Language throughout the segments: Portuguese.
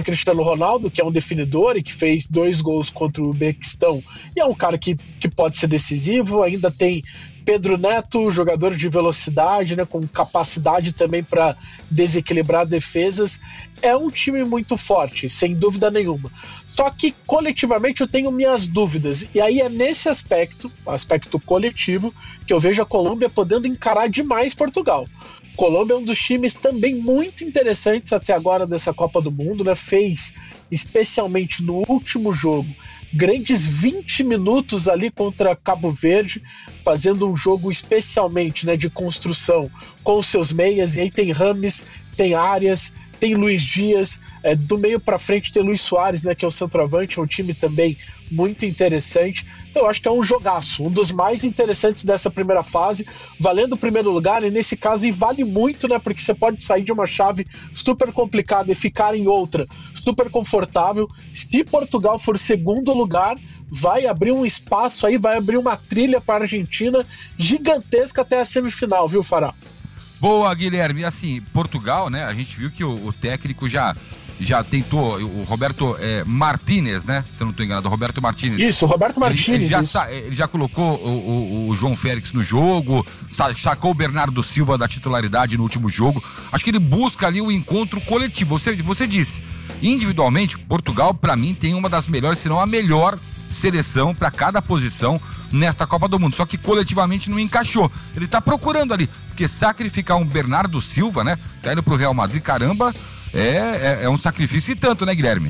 Cristiano Ronaldo, que é um definidor e que fez 2 gols contra o Uzbequistão, e é um cara que pode ser decisivo. Ainda tem Pedro Neto, jogador de velocidade, né, com capacidade também para desequilibrar defesas. É um time muito forte, sem dúvida nenhuma. Só que coletivamente eu tenho minhas dúvidas, e aí é nesse aspecto coletivo, que eu vejo a Colômbia podendo encarar demais Portugal. Colômbia é um dos times também muito interessantes até agora dessa Copa do Mundo, né? Fez, especialmente no último jogo, grandes 20 minutos ali contra Cabo Verde, fazendo um jogo especialmente, né, de construção com os seus meias. E aí tem Rames, tem Arias, tem Luiz Dias, do meio para frente tem Luiz Soares, né, que é o centroavante, é um time também muito interessante. Então eu acho que é um jogaço, um dos mais interessantes dessa primeira fase, valendo o primeiro lugar, e nesse caso e vale muito, né, porque você pode sair de uma chave super complicada e ficar em outra super confortável. Se Portugal for segundo lugar, vai abrir um espaço aí, vai abrir uma trilha para a Argentina gigantesca até a semifinal, viu, Fará? Boa, Guilherme. Assim, Portugal, né? A gente viu que o técnico já tentou, o Roberto Martínez, né? Se eu não estou enganado, Roberto Martínez. Isso, Roberto Martínez. Ele já colocou o João Félix no jogo, sacou o Bernardo Silva da titularidade no último jogo. Acho que ele busca ali o encontro coletivo. Você disse, individualmente, Portugal, para mim, tem uma das melhores, se não a melhor seleção para cada posição nesta Copa do Mundo, só que coletivamente não encaixou. Ele tá procurando ali, porque sacrificar um Bernardo Silva, né, tá indo pro Real Madrid, caramba, é um sacrifício e tanto, né, Guilherme?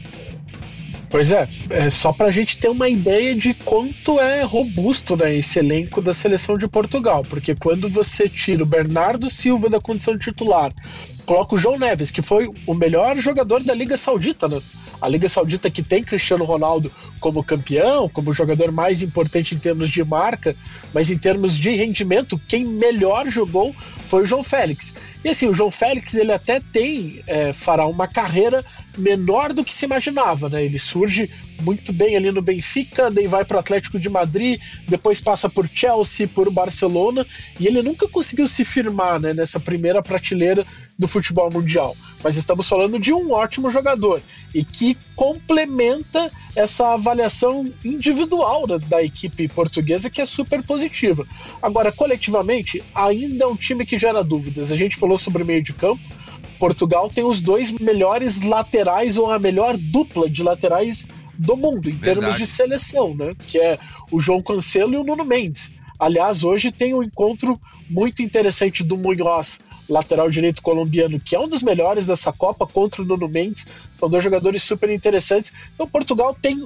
Pois é só pra gente ter uma ideia de quanto é robusto, né, esse elenco da seleção de Portugal, porque quando você tira o Bernardo Silva da condição de titular, coloca o João Neves, que foi o melhor jogador da Liga Saudita, né? A Liga Saudita, que tem Cristiano Ronaldo como campeão, como jogador mais importante em termos de marca, mas em termos de rendimento, quem melhor jogou foi o João Félix. E assim, o João Félix, ele até tem, fará uma carreira menor do que se imaginava, né? Ele surge muito bem ali no Benfica, daí vai para o Atlético de Madrid, depois passa por Chelsea, por Barcelona, e ele nunca conseguiu se firmar, né, nessa primeira prateleira do futebol mundial. Mas estamos falando de um ótimo jogador e que complementa essa avaliação individual da equipe portuguesa, que é super positiva. Agora, coletivamente, ainda é um time que gera dúvidas. A gente falou sobre o meio de campo. Portugal tem os 2 melhores laterais, ou a melhor dupla de laterais do mundo, em termos de seleção, né? Que é o João Cancelo e o Nuno Mendes. Aliás, hoje tem um encontro muito interessante do Munhoz, lateral direito colombiano, que é um dos melhores dessa Copa, contra o Nuno Mendes. São 2 jogadores super interessantes. Então Portugal tem,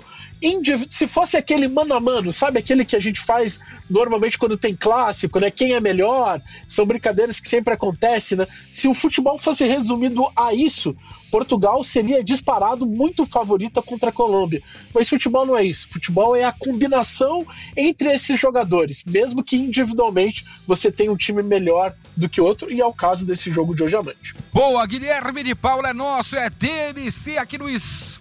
se fosse aquele mano a mano, sabe, aquele que a gente faz normalmente quando tem clássico, né? Quem é melhor? São brincadeiras que sempre acontecem, né? Se o futebol fosse resumido a isso, Portugal seria disparado muito favorita contra a Colômbia. Mas futebol não é isso. Futebol é a combinação entre esses jogadores, mesmo que individualmente você tenha um time melhor do que outro, e é o caso desse jogo de hoje à noite. Boa, Guilherme de Paula, é nosso, é TNC aqui no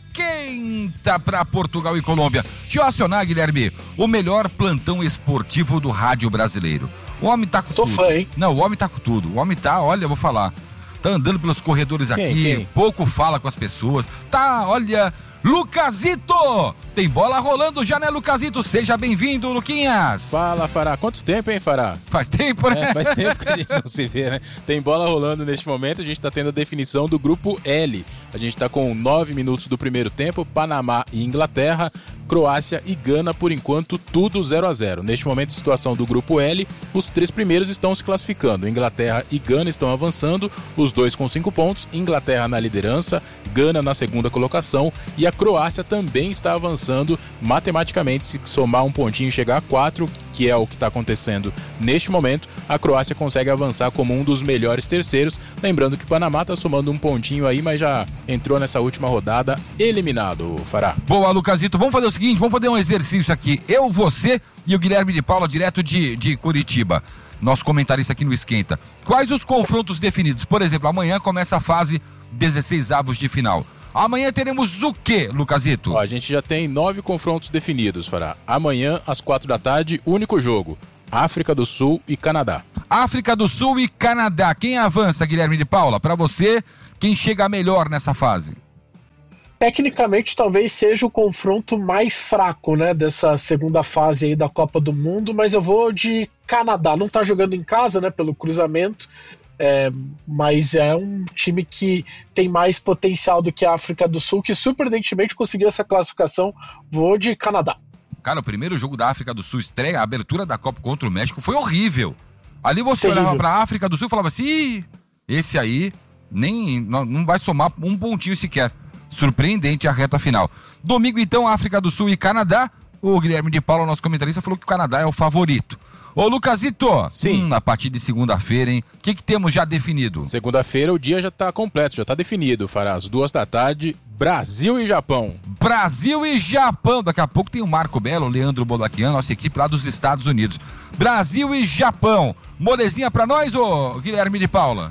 Esquenta para Portugal e Colômbia. Deixa eu acionar, Guilherme, o melhor plantão esportivo do rádio brasileiro. O homem tá com tudo. Tô fã, hein? Não, o homem tá com tudo. O homem tá, olha, eu vou falar, tá andando pelos corredores aqui, pouco fala com as pessoas. Tá, olha, Lucazito! Tem bola rolando já, né, Lucazito? Seja bem-vindo, Luquinhas! Fala, Fará. Quanto tempo, hein, Fará? Faz tempo, né? Faz tempo que a gente não se vê, né? Tem bola rolando neste momento, a gente tá tendo a definição do grupo L. A gente tá com 9 minutos do primeiro tempo, Panamá e Inglaterra, Croácia e Gana, por enquanto, tudo 0-0. Neste momento, situação do grupo L, os 3 primeiros estão se classificando. Inglaterra e Gana estão avançando, os 2 com 5 pontos, Inglaterra na liderança, Gana na segunda colocação, e a Croácia também está avançando matematicamente. Se somar um pontinho e chegar a 4, que é o que está acontecendo neste momento, a Croácia consegue avançar como um dos melhores terceiros. Lembrando que o Panamá está somando um pontinho aí, mas já entrou nessa última rodada eliminado, Fará. Boa, Lucazito, vamos fazer o seguinte, vamos fazer um exercício aqui, eu, você e o Guilherme de Paula, direto de Curitiba, nosso comentarista aqui no Esquenta. Quais os confrontos definidos? Por exemplo, amanhã começa a fase 16avos de final. Amanhã teremos o quê, Lucazito? A gente já tem 9 confrontos definidos, Fará. Amanhã, às 4 da tarde, único jogo: África do Sul e Canadá. África do Sul e Canadá. Quem avança, Guilherme de Paula? Para você, quem chega melhor nessa fase? tecnicamente talvez seja o confronto mais fraco, né, dessa segunda fase aí da Copa do Mundo, mas eu vou de Canadá. Não tá jogando em casa, né, pelo cruzamento, mas é um time que tem mais potencial do que a África do Sul, que surpreendentemente conseguiu essa classificação. Vou de Canadá. Cara, o primeiro jogo da África do Sul, estreia, a abertura da Copa contra o México foi horrível. Ali você olhava pra África do Sul e falava assim, esse aí não vai somar um pontinho sequer. Surpreendente a reta final. Domingo, então, África do Sul e Canadá. O Guilherme de Paula, nosso comentarista, falou que o Canadá é o favorito. Ô, Lucasito, sim. A partir de segunda-feira, hein? O que temos já definido? Segunda-feira o dia já tá completo, já tá definido. Fará às 14h, Brasil e Japão. Brasil e Japão. Daqui a pouco tem o Marco Belo, o Leandro Bodaquian, nossa equipe lá dos Estados Unidos. Brasil e Japão. Molezinha pra nós, ô Guilherme de Paula?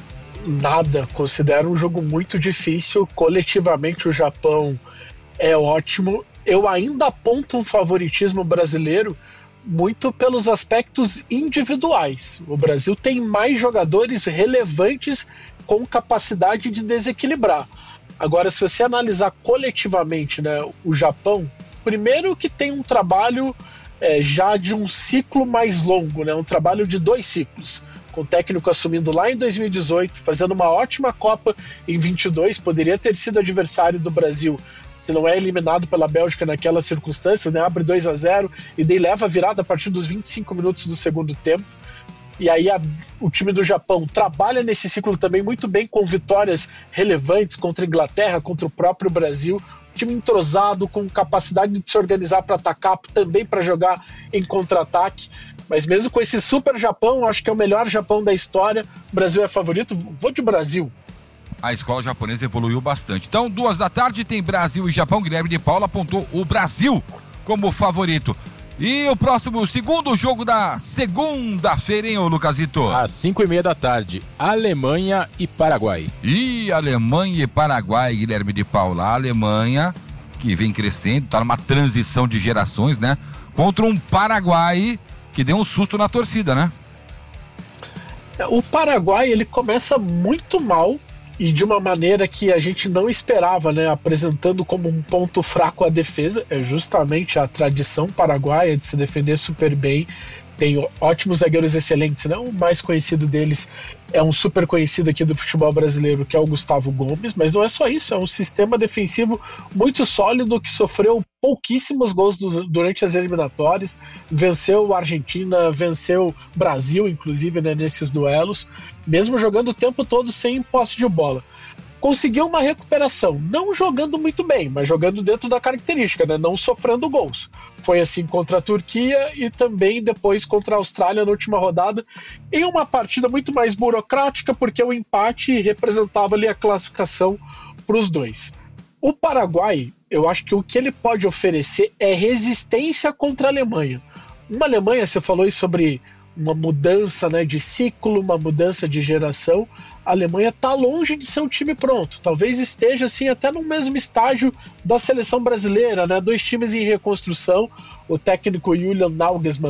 Nada, considero um jogo muito difícil. Coletivamente o Japão é ótimo. Eu ainda aponto um favoritismo brasileiro muito pelos aspectos individuais. O Brasil tem mais jogadores relevantes com capacidade de desequilibrar. Agora, se você analisar coletivamente, né, o Japão, primeiro que tem um trabalho já de um ciclo mais longo, né, um trabalho de 2 ciclos. Com o técnico assumindo lá em 2018, fazendo uma ótima Copa em 22, poderia ter sido adversário do Brasil, se não é eliminado pela Bélgica naquelas circunstâncias, né? Abre 2-0 e daí leva a virada a partir dos 25 minutos do segundo tempo. E aí o time do Japão trabalha nesse ciclo também muito bem, com vitórias relevantes contra a Inglaterra, contra o próprio Brasil. Time entrosado, com capacidade de se organizar para atacar, também para jogar em contra-ataque. Mas mesmo com esse super Japão, acho que é o melhor Japão da história. O Brasil é favorito, vou de Brasil. A escola japonesa evoluiu bastante. Então, 14h tem Brasil e Japão. Guilherme de Paula apontou o Brasil como favorito. E o próximo, segundo jogo da segunda-feira, hein, ô Lucasito? Às 5h30, Alemanha e Paraguai. E Alemanha e Paraguai, Guilherme de Paula. A Alemanha, que vem crescendo, tá numa transição de gerações, né? Contra um Paraguai que deu um susto na torcida, né? O Paraguai, ele começa muito mal e de uma maneira que a gente não esperava, né? Apresentando como um ponto fraco a defesa. É justamente a tradição paraguaia de se defender super bem. Tem ótimos zagueiros excelentes, né? O mais conhecido deles é um super conhecido aqui do futebol brasileiro, que é o Gustavo Gomes, mas não é só isso, é um sistema defensivo muito sólido que sofreu pouquíssimos gols durante as eliminatórias, venceu a Argentina, venceu o Brasil, inclusive, né, nesses duelos, mesmo jogando o tempo todo sem posse de bola. Conseguiu uma recuperação, não jogando muito bem, mas jogando dentro da característica, né? Não sofrendo gols. Foi assim contra a Turquia e também depois contra a Austrália na última rodada, em uma partida muito mais burocrática, porque o empate representava ali a classificação para os dois. O Paraguai, eu acho que o que ele pode oferecer é resistência contra a Alemanha. Uma Alemanha, você falou aí sobre uma mudança, né, de ciclo, uma mudança de geração. A Alemanha está longe de ser um time pronto. Talvez esteja assim até no mesmo estágio da seleção brasileira, né? 2 times em reconstrução. O técnico Julian Nagelsmann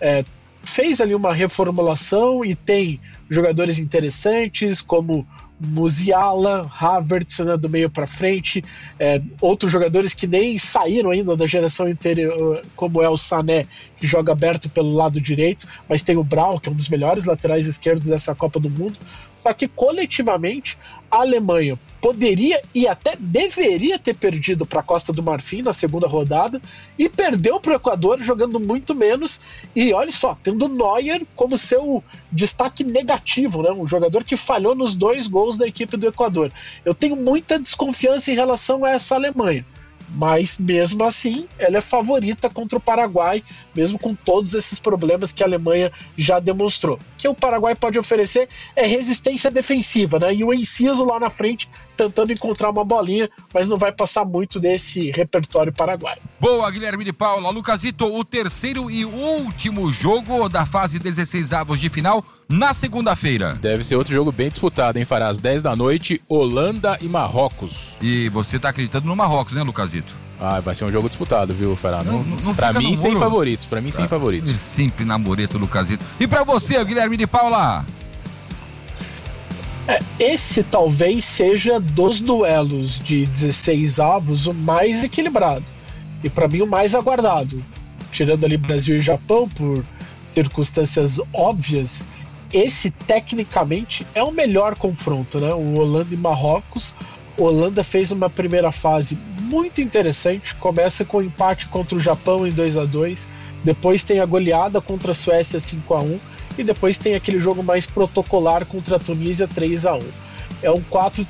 fez ali uma reformulação e tem jogadores interessantes como Musiala, Havertz, né, do meio para frente, outros jogadores que nem saíram ainda da geração anterior, como é o Sané, que joga aberto pelo lado direito, mas tem o Brau, que é um dos melhores laterais esquerdos dessa Copa do Mundo. Só que coletivamente a Alemanha poderia e até deveria ter perdido para a Costa do Marfim na segunda rodada e perdeu para o Equador jogando muito menos, e olha só, tendo Neuer como seu destaque negativo, né? Um jogador que falhou nos 2 gols da equipe do Equador. Eu tenho muita desconfiança em relação a essa Alemanha, mas mesmo assim ela é favorita contra o Paraguai, mesmo com todos esses problemas que a Alemanha já demonstrou. O que o Paraguai pode oferecer é resistência defensiva, né? E o Enciso lá na frente tentando encontrar uma bolinha, mas não vai passar muito desse repertório paraguaio. Boa, Guilherme de Paula. Lucasito, o terceiro e último jogo da fase 16avos de final na segunda-feira. Deve ser outro jogo bem disputado, hein? Fará às 10 da noite, Holanda e Marrocos. E você tá acreditando no Marrocos, né, Lucasito? Ah, vai ser um jogo disputado, viu, Fará? Não pra mim, sem favoritos. Pra mim, sem favoritos. Sempre na mureta, Lucasito. E pra você, Guilherme de Paula? Esse talvez seja dos duelos de 16 avos o mais equilibrado e para mim o mais aguardado, tirando ali Brasil e Japão por circunstâncias óbvias. Esse tecnicamente é o melhor confronto, né? O Holanda e Marrocos. A Holanda fez uma primeira fase muito interessante, começa com o empate contra o Japão em 2-2, depois tem a goleada contra a Suécia 5-1 e depois tem aquele jogo mais protocolar contra a Tunísia 3-1. É um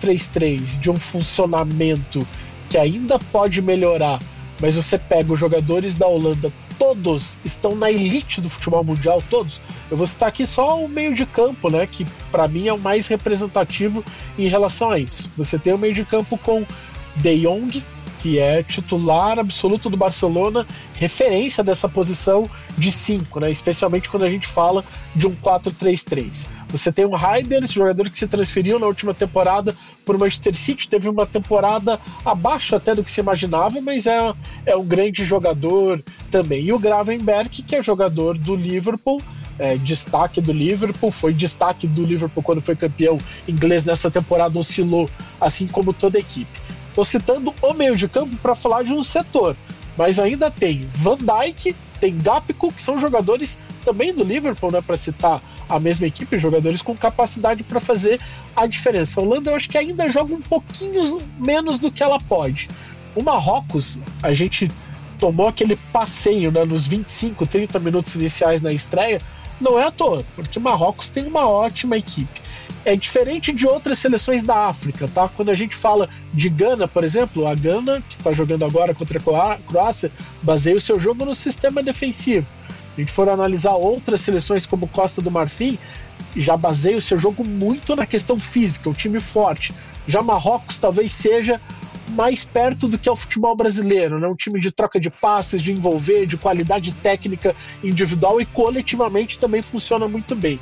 4-3-3 de um funcionamento que ainda pode melhorar, mas você pega os jogadores da Holanda, todos estão na elite do futebol mundial, todos. Eu vou citar aqui só o meio de campo, né, que para mim é o mais representativo em relação a isso. Você tem o meio de campo com De Jong, que é titular absoluto do Barcelona, referência dessa posição de 5, né? Especialmente quando a gente fala de um 4-3-3. Você tem o Reijers, jogador que se transferiu na última temporada para o Manchester City, teve uma temporada abaixo até do que se imaginava, mas é um grande jogador também. E o Gravenberch, que é jogador do Liverpool, destaque do Liverpool, foi destaque do Liverpool quando foi campeão inglês nessa temporada, oscilou, assim como toda a equipe. Estou citando o meio de campo para falar de um setor, mas ainda tem Van Dijk, tem Gakpo, que são jogadores também do Liverpool, né, para citar a mesma equipe, jogadores com capacidade para fazer a diferença. A Holanda eu acho que ainda joga um pouquinho menos do que ela pode. O Marrocos, a gente tomou aquele passeio, né, nos 25, 30 minutos iniciais na estreia, não é à toa, porque o Marrocos tem uma ótima equipe. É diferente de outras seleções da África, tá? Quando a gente fala de Gana, por exemplo, a Gana, que está jogando agora contra a Croácia, baseia o seu jogo no sistema defensivo. Se a gente for analisar outras seleções como Costa do Marfim, já baseia o seu jogo muito na questão física, o time forte. Já Marrocos talvez seja mais perto do que é o futebol brasileiro, né? Um time de troca de passes, de envolver, de qualidade técnica individual e coletivamente também funciona muito bem.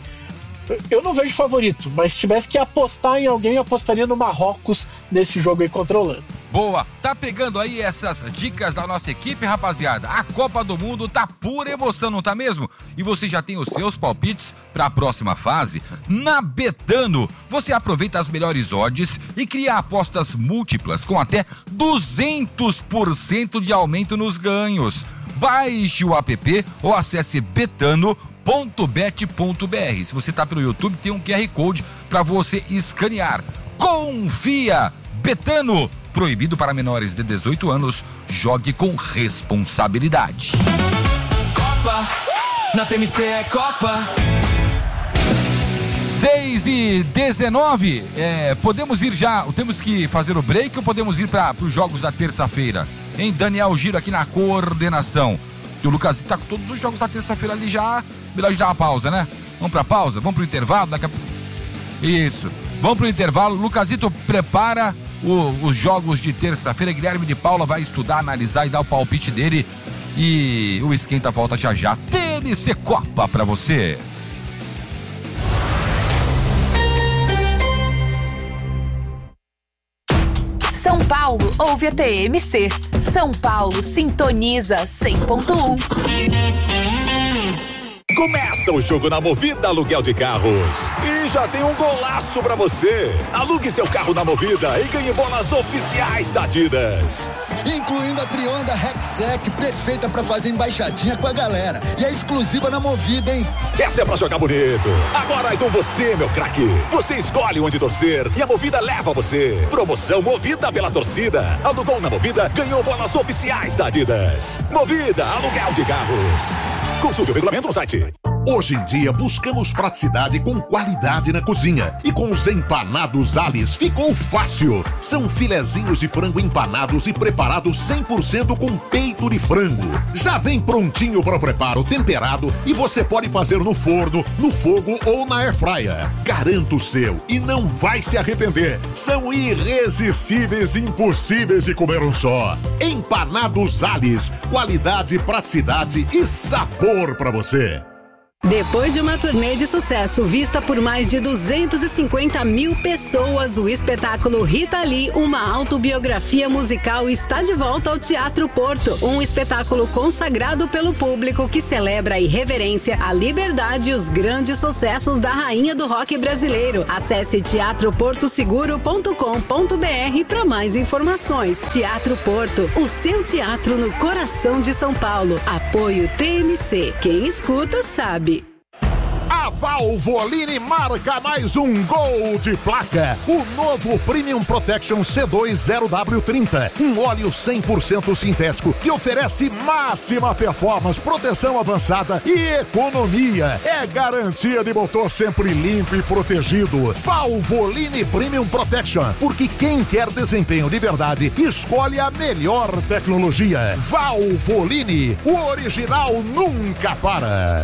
Eu não vejo favorito, mas se tivesse que apostar em alguém, eu apostaria no Marrocos nesse jogo aí contra a Holanda. Boa, tá pegando aí essas dicas da nossa equipe, rapaziada? A Copa do Mundo tá pura emoção, não tá mesmo? E você já tem os seus palpites para a próxima fase? Na Betano, você aproveita as melhores odds e cria apostas múltiplas com até 200% de aumento nos ganhos. Baixe o app ou acesse betano.bet.br. Se você tá pelo YouTube, tem um QR Code para você escanear. Confia! Betano, proibido para menores de 18 anos. Jogue com responsabilidade. Copa, na TMC é Copa. 6:19. Podemos ir já, temos que fazer o break ou podemos ir para os jogos da terça-feira? Hein, Daniel Giro aqui na coordenação. E o Lucas tá com todos os jogos da terça-feira ali já. Melhor de dar uma pausa, né? Vamos pra pausa? Vamos pro intervalo? Isso. Vamos pro intervalo. Lucasito prepara os jogos de terça-feira. Guilherme de Paula vai estudar, analisar e dar o palpite dele. E o Esquenta volta já já. TMC Copa pra você. São Paulo ouve a TMC. São Paulo sintoniza 100.1. Começa o jogo na Movida Aluguel de Carros. E já tem um golaço pra você. Alugue seu carro na Movida e ganhe bolas oficiais da Adidas. Incluindo a Trionda Rexec, perfeita pra fazer embaixadinha com a galera. E é exclusiva na Movida, hein? Essa é pra jogar bonito. Agora é com você, meu craque. Você escolhe onde torcer e a Movida leva você. Promoção Movida pela torcida. Alugou na Movida, ganhou bolas oficiais da Adidas. Movida Aluguel de Carros. Consulte o regulamento no site. Hoje em dia buscamos praticidade com qualidade na cozinha. E com os empanados Alice ficou fácil. São filezinhos de frango empanados e preparados 100% com peito de frango. Já vem prontinho para o preparo, temperado, e você pode fazer no forno, no fogo ou na airfryer. Garanta o seu e não vai se arrepender. São irresistíveis e impossíveis de comer um só. Empanados Alice, qualidade, praticidade e sabor para você. Depois de uma turnê de sucesso vista por mais de 250 mil pessoas, o espetáculo Rita Lee, uma autobiografia musical, está de volta ao Teatro Porto. Um espetáculo consagrado pelo público que celebra a irreverência, a liberdade e os grandes sucessos da rainha do rock brasileiro. Acesse teatroportoseguro.com.br para mais informações. Teatro Porto, o seu teatro no coração de São Paulo. Apoio TMC. Quem escuta sabe. A Valvoline marca mais um gol de placa. O novo Premium Protection C2 0W30. Um óleo 100% sintético que oferece máxima performance, proteção avançada e economia. É garantia de motor sempre limpo e protegido. Valvoline Premium Protection. Porque quem quer desempenho de verdade, escolhe a melhor tecnologia. Valvoline. O original nunca para.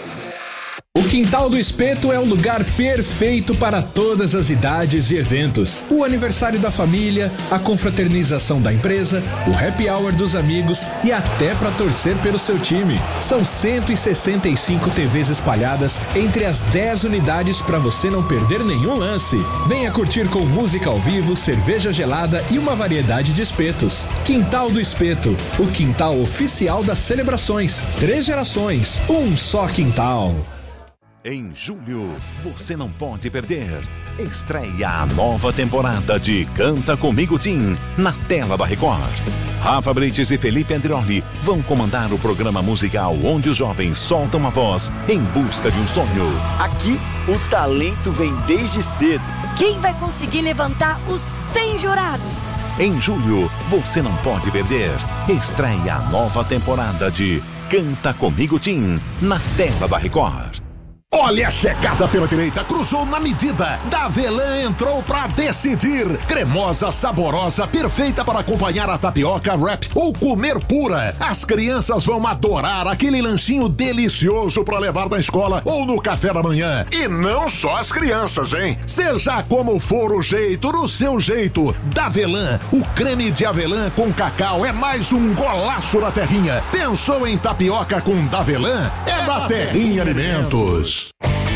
O Quintal do Espeto é o lugar perfeito para todas as idades e eventos. O aniversário da família, a confraternização da empresa, o happy hour dos amigos e até para torcer pelo seu time. São 165 TVs espalhadas entre as 10 unidades para você não perder nenhum lance. Venha curtir com música ao vivo, cerveja gelada e uma variedade de espetos. Quintal do Espeto, o quintal oficial das celebrações. 3 gerações, um só quintal. Em julho, você não pode perder. Estreia a nova temporada de Canta Comigo Tim, na tela da Record. Rafa Brites e Felipe Andrioli vão comandar o programa musical onde os jovens soltam a voz em busca de um sonho. Aqui, o talento vem desde cedo. Quem vai conseguir levantar os 100 jurados? Em julho, você não pode perder. Estreia a nova temporada de Canta Comigo Tim, na tela da Record. Olha a chegada pela direita, cruzou na medida. Davelan entrou pra decidir. Cremosa, saborosa, perfeita para acompanhar a tapioca, wrap ou comer pura. As crianças vão adorar aquele lanchinho delicioso para levar na escola ou no café da manhã. E não só as crianças, hein? Seja como for o jeito, no seu jeito. Davelan, o creme de avelã com cacau é mais um golaço na terrinha. Pensou em tapioca com Davelan? É da Terrinha Alimentos.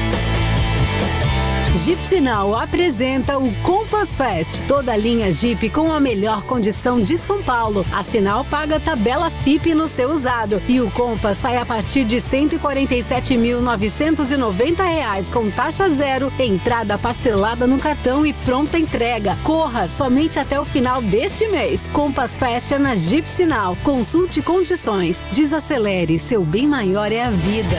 Jeep Sinal apresenta o Compass Fest. Toda a linha Jeep com a melhor condição de São Paulo. A Sinal paga tabela FIP no seu usado. E o Compass sai a partir de R$ 147.990 com taxa zero, entrada parcelada no cartão e pronta entrega. Corra somente até o final deste mês. Compass Fest é na Jeep Sinal. Consulte condições. Desacelere, seu bem maior é a vida.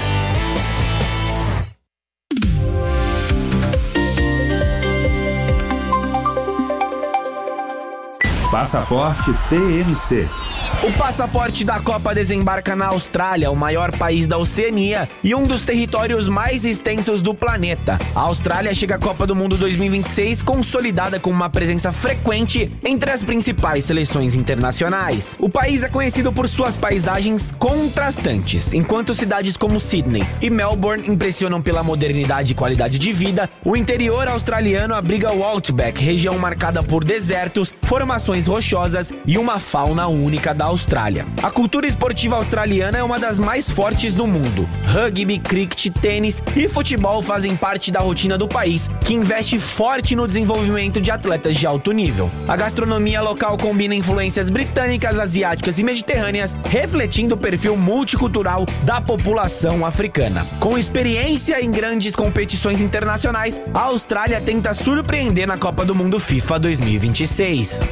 Passaporte TMC. O passaporte da Copa desembarca na Austrália, o maior país da Oceania e um dos territórios mais extensos do planeta. A Austrália chega à Copa do Mundo 2026 consolidada com uma presença frequente entre as principais seleções internacionais. O país é conhecido por suas paisagens contrastantes. Enquanto cidades como Sydney e Melbourne impressionam pela modernidade e qualidade de vida, o interior australiano abriga o Outback, região marcada por desertos, formações rochosas e uma fauna única da Austrália. A cultura esportiva australiana é uma das mais fortes do mundo. Rugby, cricket, tênis e futebol fazem parte da rotina do país, que investe forte no desenvolvimento de atletas de alto nível. A gastronomia local combina influências britânicas, asiáticas e mediterrâneas, refletindo o perfil multicultural da população africana. Com experiência em grandes competições internacionais, a Austrália tenta surpreender na Copa do Mundo FIFA 2026.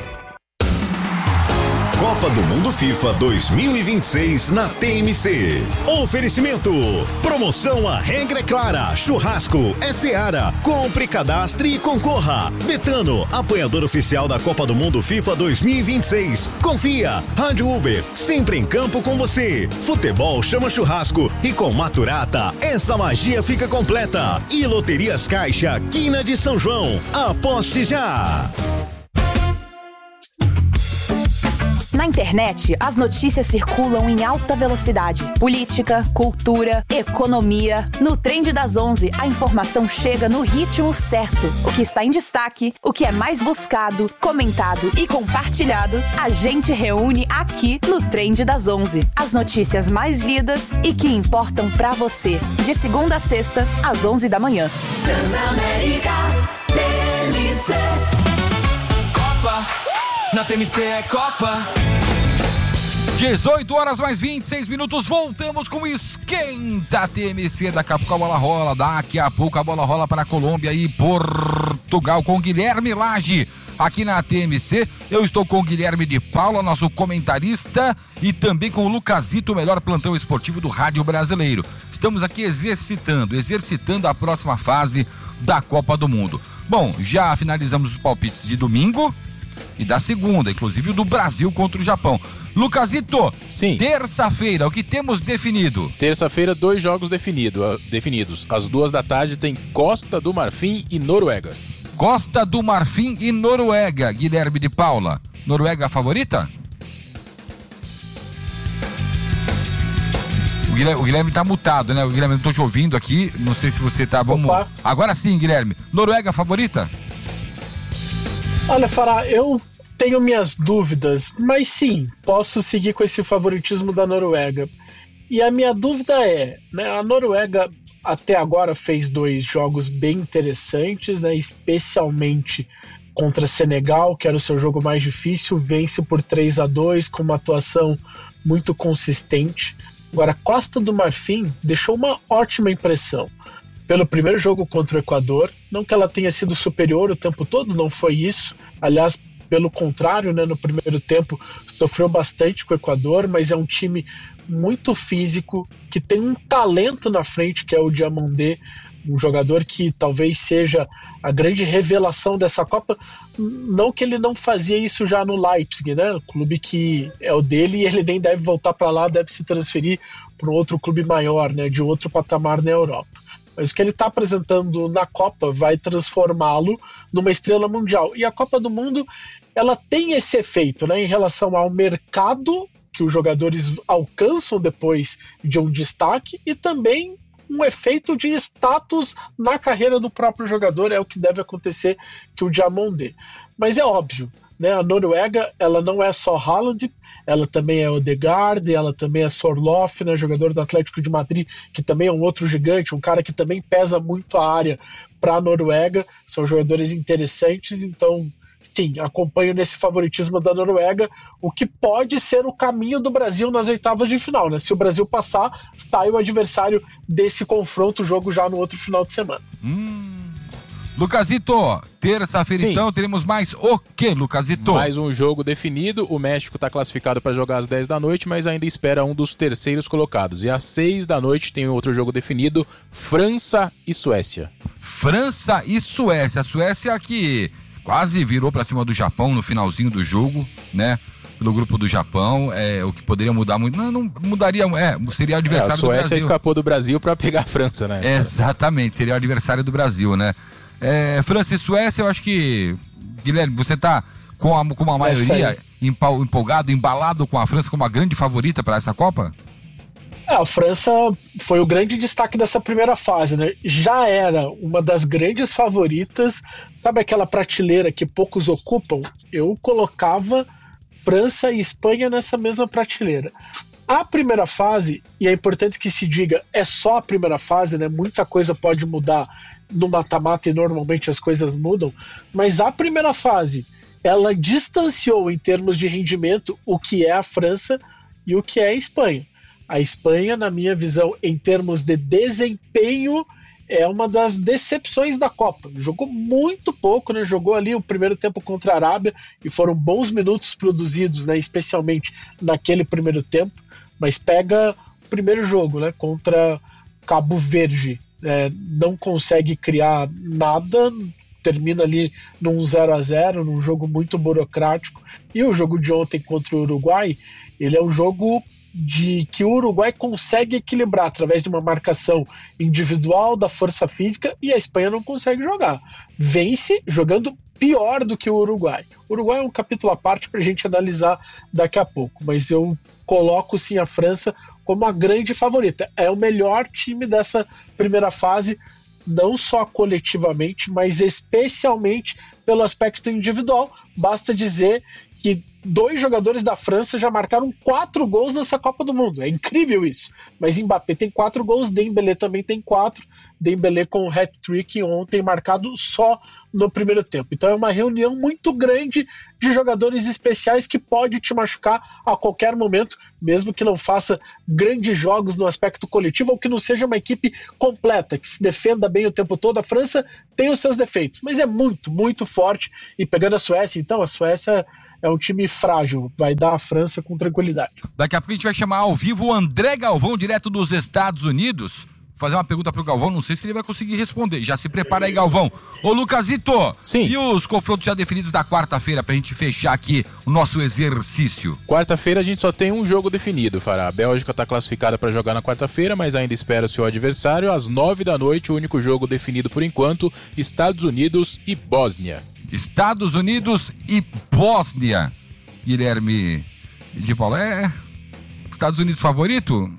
Copa do Mundo FIFA 2026 na TMC. Oferecimento. Promoção A Regra é Clara. Churrasco é Seara. Compre, cadastre e concorra. Betano, apoiador oficial da Copa do Mundo FIFA 2026. Confia. Rádio Uber, sempre em campo com você. Futebol chama churrasco. E com Maturata, essa magia fica completa. E Loterias Caixa, Quina de São João. Aposte já. Na internet, as notícias circulam em alta velocidade. Política, cultura, economia. No Trend das 11, a informação chega no ritmo certo. O que está em destaque, o que é mais buscado, comentado e compartilhado, a gente reúne aqui no Trend das 11. As notícias mais lidas e que importam pra você. De segunda a sexta, às 11 da manhã. Transamérica, TMC. Copa, na TMC é Copa. 18 horas mais 26 minutos, voltamos com o Esquenta TMC. Daqui a pouco a bola rola, daqui a pouco a bola rola para a Colômbia e Portugal com Guilherme Lage. Aqui na TMC, eu estou com o Guilherme de Paula, nosso comentarista, e também com o Lucasito, o melhor plantão esportivo do rádio brasileiro. Estamos aqui exercitando a próxima fase da Copa do Mundo. Bom, já finalizamos os palpites de domingo e da segunda, inclusive o do Brasil contra o Japão. Lucasito, sim. Terça-feira, o que temos definido? Terça-feira, 2 jogos definidos. Às 2h tem Costa do Marfim e Noruega. Costa do Marfim e Noruega, Guilherme de Paula. Noruega a favorita? O Guilherme tá mutado, né? O Guilherme, não tô te ouvindo aqui, não sei se você tá... Vamos... Opa. Agora sim, Guilherme. Noruega a favorita? Olha, Fará, eu tenho minhas dúvidas, mas sim, posso seguir com esse favoritismo da Noruega. E a minha dúvida é, né, a Noruega até agora fez 2 jogos bem interessantes, né, especialmente contra Senegal, que era o seu jogo mais difícil, vence por 3-2 com uma atuação muito consistente. Agora, Costa do Marfim deixou uma ótima impressão. Pelo primeiro jogo contra o Equador, não que ela tenha sido superior o tempo todo, não foi isso. Aliás, pelo contrário, né, no primeiro tempo sofreu bastante com o Equador, mas é um time muito físico, que tem um talento na frente, que é o Diamandé, um jogador que talvez seja a grande revelação dessa Copa. Não que ele não fazia isso já no Leipzig, né, o clube que é o dele, e ele nem deve voltar para lá, deve se transferir para um outro clube maior, né, de outro patamar na Europa. Mas o que ele está apresentando na Copa vai transformá-lo numa estrela mundial. E a Copa do Mundo, ela tem esse efeito, né, em relação ao mercado que os jogadores alcançam depois de um destaque, e também um efeito de status na carreira do próprio jogador. É o que deve acontecer com o Diamandé. Mas é óbvio, né, a Noruega, ela não é só Haaland, ela também é Odegaard, ela também é Sorloth, né, jogador do Atlético de Madrid, que também é um outro gigante, um cara que também pesa muito a área para a Noruega. São jogadores interessantes, então sim, acompanho nesse favoritismo da Noruega, o que pode ser o caminho do Brasil nas oitavas de final, né? Se o Brasil passar, sai o adversário desse confronto, jogo já no outro final de semana. Lucasito, terça-feira então teremos mais o que, Lucasito? Mais um jogo definido. O México está classificado para jogar às 10 da noite, mas ainda espera um dos terceiros colocados. E às 6 da noite tem outro jogo definido, França e Suécia. França e Suécia. A Suécia que quase virou para cima do Japão no finalzinho do jogo, né? Pelo grupo do Japão, o que poderia mudar muito. Não mudaria, seria o adversário do Brasil. A Suécia escapou do Brasil para pegar a França, né? Exatamente, seria o adversário do Brasil, né? França e Suécia, eu acho que, Guilherme, você tá com uma maioria empolgado, embalado com a França como uma grande favorita para essa Copa? A França foi o grande destaque dessa primeira fase, né? Já era uma das grandes favoritas. Sabe aquela prateleira que poucos ocupam? Eu colocava França e Espanha nessa mesma prateleira. A primeira fase, e é importante que se diga, é só a primeira fase, né? Muita coisa pode mudar no mata-mata e normalmente as coisas mudam, mas a primeira fase, ela distanciou em termos de rendimento o que é a França e o que é a Espanha. A Espanha, na minha visão, em termos de desempenho, é uma das decepções da Copa. Jogou muito pouco, né? Jogou ali o primeiro tempo contra a Arábia e foram bons minutos produzidos, né? Especialmente naquele primeiro tempo. Mas pega o primeiro jogo, né? Contra Cabo Verde. Não consegue criar nada, termina ali num 0-0, num jogo muito burocrático. E o jogo de ontem contra o Uruguai, ele é um jogo de que o Uruguai consegue equilibrar através de uma marcação individual da força física, e a Espanha não consegue jogar. Vence jogando pior do que o Uruguai. O Uruguai é um capítulo à parte para a gente analisar daqui a pouco, mas eu coloco sim a França como a grande favorita. É o melhor time dessa primeira fase, não só coletivamente, mas especialmente pelo aspecto individual. Basta dizer que 2 jogadores da França já marcaram 4 gols nessa Copa do Mundo. É incrível isso. Mas Mbappé tem 4 gols, Dembélé também tem 4. Dembélé com um hat-trick ontem marcado só no primeiro tempo. Então é uma reunião muito grande de jogadores especiais que pode te machucar a qualquer momento, mesmo que não faça grandes jogos no aspecto coletivo ou que não seja uma equipe completa, que se defenda bem o tempo todo. A França tem os seus defeitos, mas é muito, muito forte. E pegando a Suécia, então, a Suécia é um time frágil, vai dar a França com tranquilidade. Daqui a pouco a gente vai chamar ao vivo o André Galvão, direto dos Estados Unidos. Fazer uma pergunta pro Galvão, não sei se ele vai conseguir responder. Já se prepara aí, Galvão. Ô, Lucasito, sim. E os confrontos já definidos da quarta-feira pra gente fechar aqui o nosso exercício? Quarta-feira a gente só tem um jogo definido, Fará. A Bélgica tá classificada para jogar na quarta-feira, mas ainda espera o seu adversário. Às 9h, o único jogo definido por enquanto, Estados Unidos e Bósnia. Estados Unidos e Bósnia. Guilherme de Paulo, Estados Unidos favorito?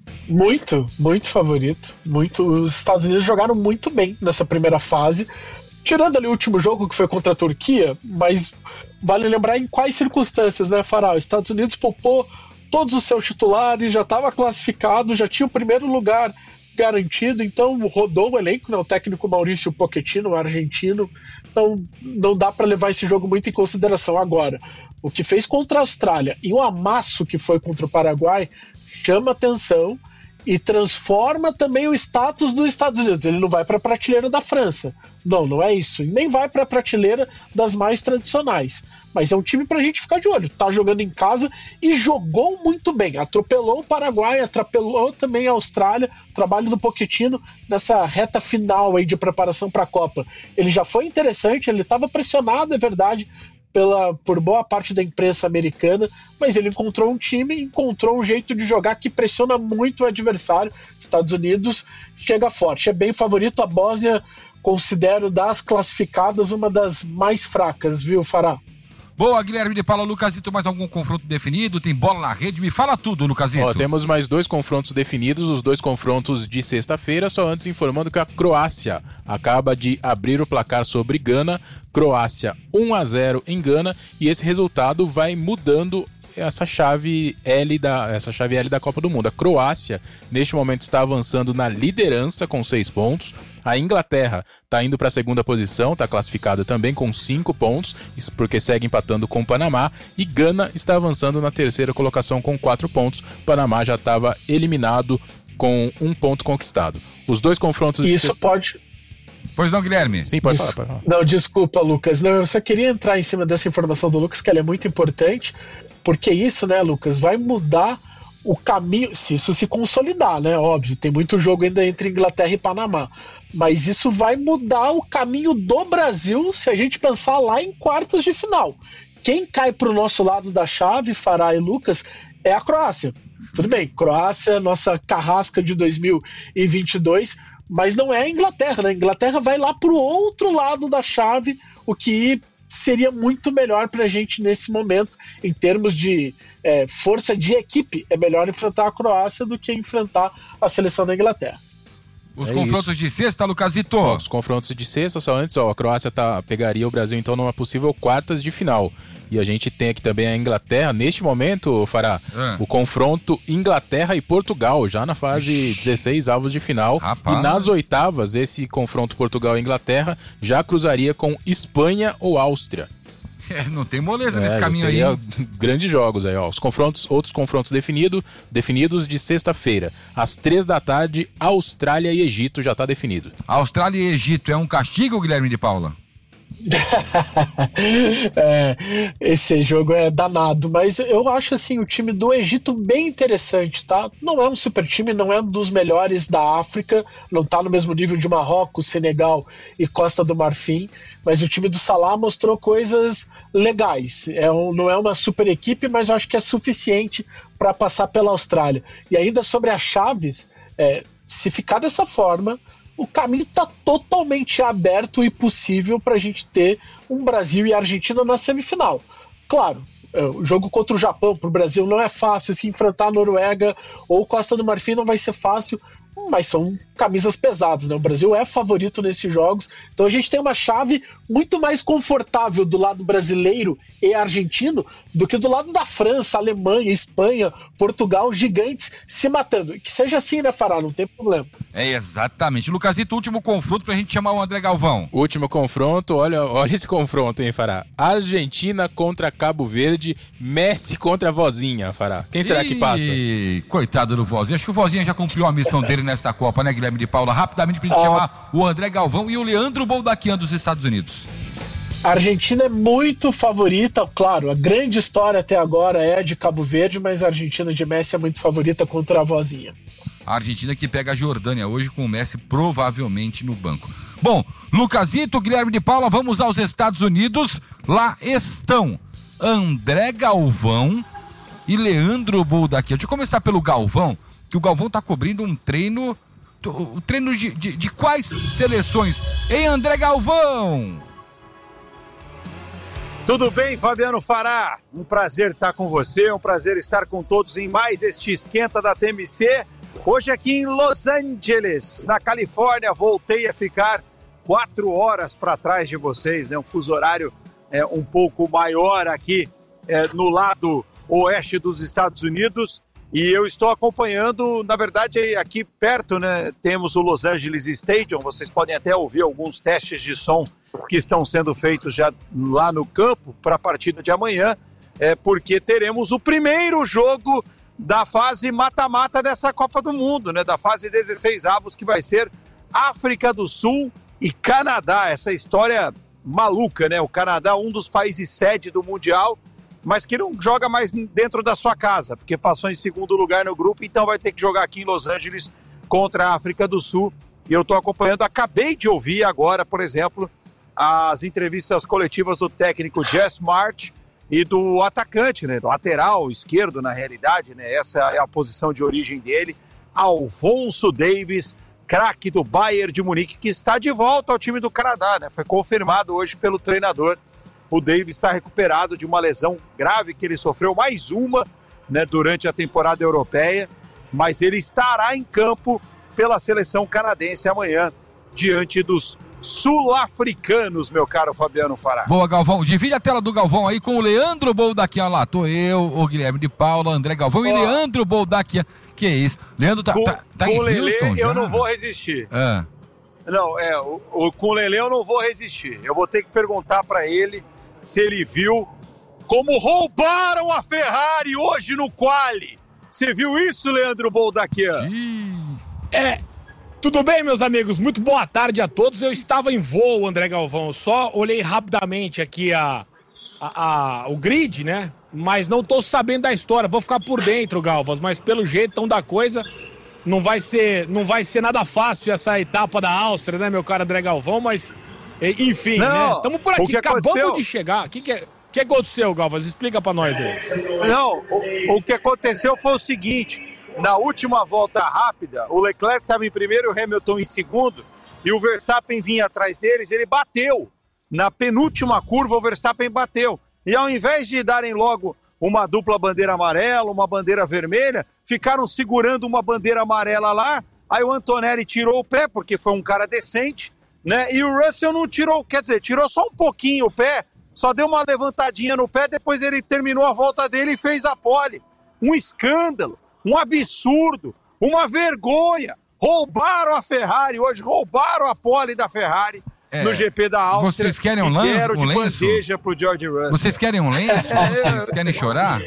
Muito, muito favorito. Os Estados Unidos jogaram muito bem nessa primeira fase, tirando ali o último jogo que foi contra a Turquia, mas vale lembrar em quais circunstâncias, né, Fará? Os Estados Unidos poupou todos os seus titulares, já estava classificado, já tinha o primeiro lugar garantido, então rodou o elenco, né? O técnico Maurício Pochettino, argentino, então não dá para levar esse jogo muito em consideração. Agora, o que fez contra a Austrália e o amasso que foi contra o Paraguai chama atenção e transforma também o status dos Estados Unidos. Ele não vai para a prateleira da França. Não é isso. E nem vai para a prateleira das mais tradicionais. Mas é um time para a gente ficar de olho. Tá jogando em casa e jogou muito bem. Atropelou o Paraguai, atropelou também a Austrália. O trabalho do Pochettino nessa reta final aí de preparação para a Copa. Ele já foi interessante, ele estava pressionado, é verdade, por boa parte da imprensa americana, mas ele encontrou um time, encontrou um jeito de jogar que pressiona muito o adversário. Estados Unidos chega forte, é bem favorito. A Bósnia considero das classificadas uma das mais fracas, viu, Fará? Boa, Guilherme de Paula. Lucasito, mais algum confronto definido? Tem bola na rede? Me fala tudo, Lucasito. Temos mais 2 confrontos definidos, os 2 confrontos de sexta-feira, só antes informando que a Croácia acaba de abrir o placar sobre Gana. Croácia 1-0 em Gana, e esse resultado vai mudando essa chave L da Copa do Mundo. A Croácia, neste momento, está avançando na liderança com 6 pontos. A Inglaterra está indo para a segunda posição, está classificada também com 5 pontos, porque segue empatando com o Panamá. E Gana está avançando na terceira colocação com 4 pontos. Panamá já estava eliminado com 1 ponto conquistado. Os 2 confrontos... Isso pode... Pois não, Guilherme? Sim, pode falar. Não, desculpa, Lucas. Não, eu só queria entrar em cima dessa informação do Lucas, que ela é muito importante, porque isso, né, Lucas, vai mudar o caminho, se isso se consolidar, né, óbvio, tem muito jogo ainda entre Inglaterra e Panamá, mas isso vai mudar o caminho do Brasil se a gente pensar lá em quartas de final. Quem cai pro nosso lado da chave, Fará e Lucas, é a Croácia. Tudo bem, Croácia, nossa carrasca de 2022, mas não é a Inglaterra, né? A Inglaterra vai lá pro outro lado da chave, o que seria muito melhor pra gente nesse momento, em termos de força de equipe. É melhor enfrentar a Croácia do que enfrentar a seleção da Inglaterra. Os confrontos de sexta, Lucasito? Os confrontos de sexta, só antes, a Croácia pegaria o Brasil então numa possível quartas de final. E a gente tem aqui também a Inglaterra, neste momento, Fará, o confronto Inglaterra e Portugal, já na fase 16 avos de final. Rapaz. E nas oitavas, esse confronto Portugal e Inglaterra já cruzaria com Espanha ou Áustria. Não tem moleza nesse caminho aí. Grandes jogos aí, ó. Outros confrontos definidos de sexta-feira. Às 15h, Austrália e Egito já tá definido. Austrália e Egito é um castigo, Guilherme de Paula? Esse jogo é danado, mas eu acho assim o time do Egito bem interessante, tá? Não é um super time, não é um dos melhores da África, não tá no mesmo nível de Marrocos, Senegal e Costa do Marfim, mas o time do Salah mostrou coisas legais. Não é uma super equipe, mas eu acho que é suficiente para passar pela Austrália. E ainda sobre as chaves, se ficar dessa forma, o caminho está totalmente aberto e possível para a gente ter um Brasil e Argentina na semifinal. Claro, o jogo contra o Japão para o Brasil não é fácil, se enfrentar a Noruega ou Costa do Marfim não vai ser fácil, mas são camisas pesadas, né? O Brasil é favorito nesses jogos, então a gente tem uma chave muito mais confortável do lado brasileiro e argentino do que do lado da França, Alemanha, Espanha, Portugal, gigantes se matando. Que seja assim, né, Fará? Não tem problema. É, exatamente. Lucasito, último confronto pra gente chamar o André Galvão. Último confronto, olha esse confronto, hein, Fará? Argentina contra Cabo Verde, Messi contra a Vozinha, Fará. Quem será que passa? Coitado do Vozinha. Acho que o Vozinha já cumpriu a missão dele nessa Copa, né, Guilherme de Paula? Rapidamente pra gente chamar o André Galvão e o Leandro Boldaquian dos Estados Unidos. A Argentina é muito favorita, claro, a grande história até agora é de Cabo Verde, mas a Argentina de Messi é muito favorita contra a Vozinha. A Argentina que pega a Jordânia hoje com o Messi provavelmente no banco. Bom, Lucasito, Guilherme de Paula, vamos aos Estados Unidos. Lá estão André Galvão e Leandro Boldaquian. Deixa eu começar pelo Galvão, que o Galvão tá cobrindo um treino... O treino de quais seleções? Hein, André Galvão? Tudo bem, Fabiano Fará? Um prazer estar com você, um prazer estar com todos em mais este Esquenta da TMC. Hoje aqui em Los Angeles, na Califórnia, voltei a ficar 4 horas para trás de vocês, né? Um fuso horário um pouco maior aqui no lado oeste dos Estados Unidos. E eu estou acompanhando, na verdade, aqui perto, né, temos o Los Angeles Stadium, vocês podem até ouvir alguns testes de som que estão sendo feitos já lá no campo para a partida de amanhã, porque teremos o primeiro jogo da fase mata-mata dessa Copa do Mundo, né, da fase 16avos, que vai ser África do Sul e Canadá, essa história maluca, né, o Canadá, um dos países sede do Mundial, mas que não joga mais dentro da sua casa, porque passou em segundo lugar no grupo, então vai ter que jogar aqui em Los Angeles contra a África do Sul. E eu estou acompanhando, acabei de ouvir agora, por exemplo, as entrevistas coletivas do técnico Jess March e do atacante, né, do lateral esquerdo, na realidade, né, essa é a posição de origem dele, Alphonso Davies, craque do Bayern de Munique, que está de volta ao time do Canadá, né, foi confirmado hoje pelo treinador. O Davies está recuperado de uma lesão grave que ele sofreu, mais uma, né, durante a temporada europeia, mas ele estará em campo pela seleção canadense amanhã, diante dos sul-africanos, meu caro Fabiano Fará. Boa, Galvão. Divide a tela do Galvão aí com o Leandro Boldaquian lá. Tô eu, o Guilherme de Paula, André Galvão e Leandro Boldaquian. Que é isso? Leandro tá em Houston já? Eu não vou resistir. Não, com o Lelê eu não vou resistir. Eu vou ter que perguntar para ele se ele viu como roubaram a Ferrari hoje no quali. Você viu isso, Leandro Boldaquian? Tudo bem, meus amigos? Muito boa tarde a todos. Eu estava em voo, André Galvão. Só olhei rapidamente aqui o grid, né? Mas não tô sabendo da história. Vou ficar por dentro, Galvas. Mas pelo jeito da coisa, não vai ser nada fácil essa etapa da Áustria, né, meu caro André Galvão? Mas, enfim, né? Estamos por aqui, acabamos de chegar. O que aconteceu, Galvas? Explica pra nós aí. Não, o que aconteceu foi o seguinte. Na última volta rápida, o Leclerc estava em primeiro e o Hamilton em segundo, e o Verstappen vinha atrás deles, ele bateu. Na penúltima curva, o Verstappen bateu. E ao invés de darem logo uma dupla bandeira amarela, uma bandeira vermelha, ficaram segurando uma bandeira amarela lá, aí o Antonelli tirou o pé, porque foi um cara decente, né? E o Russell não tirou, quer dizer, tirou só um pouquinho o pé, só deu uma levantadinha no pé, depois ele terminou a volta dele e fez a pole. Um escândalo. Um absurdo, uma vergonha. Roubaram a Ferrari hoje, roubaram a pole da Ferrari no GP da Áustria. Vocês querem um lenço? Um lenço? Pro George Russell. Vocês querem um lenço? Vocês querem chorar?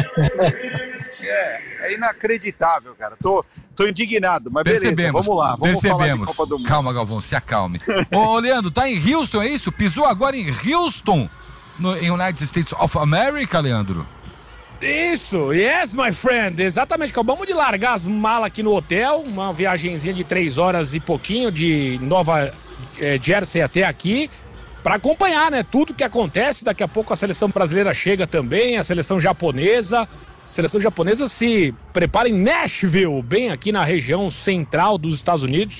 É inacreditável, cara. Tô indignado, mas beleza, vamos lá. Vamos falar de Copa do Mundo. Calma, Galvão, se acalme. Ô, Leandro, tá em Houston, é isso? Pisou agora em Houston, em United States of America, Leandro? Isso, yes, my friend, exatamente, acabamos de largar as malas aqui no hotel, uma viagenzinha de 3 horas e pouquinho de Nova Jersey até aqui, para acompanhar, né, tudo que acontece. Daqui a pouco a seleção brasileira chega também, a seleção japonesa se prepara em Nashville, bem aqui na região central dos Estados Unidos,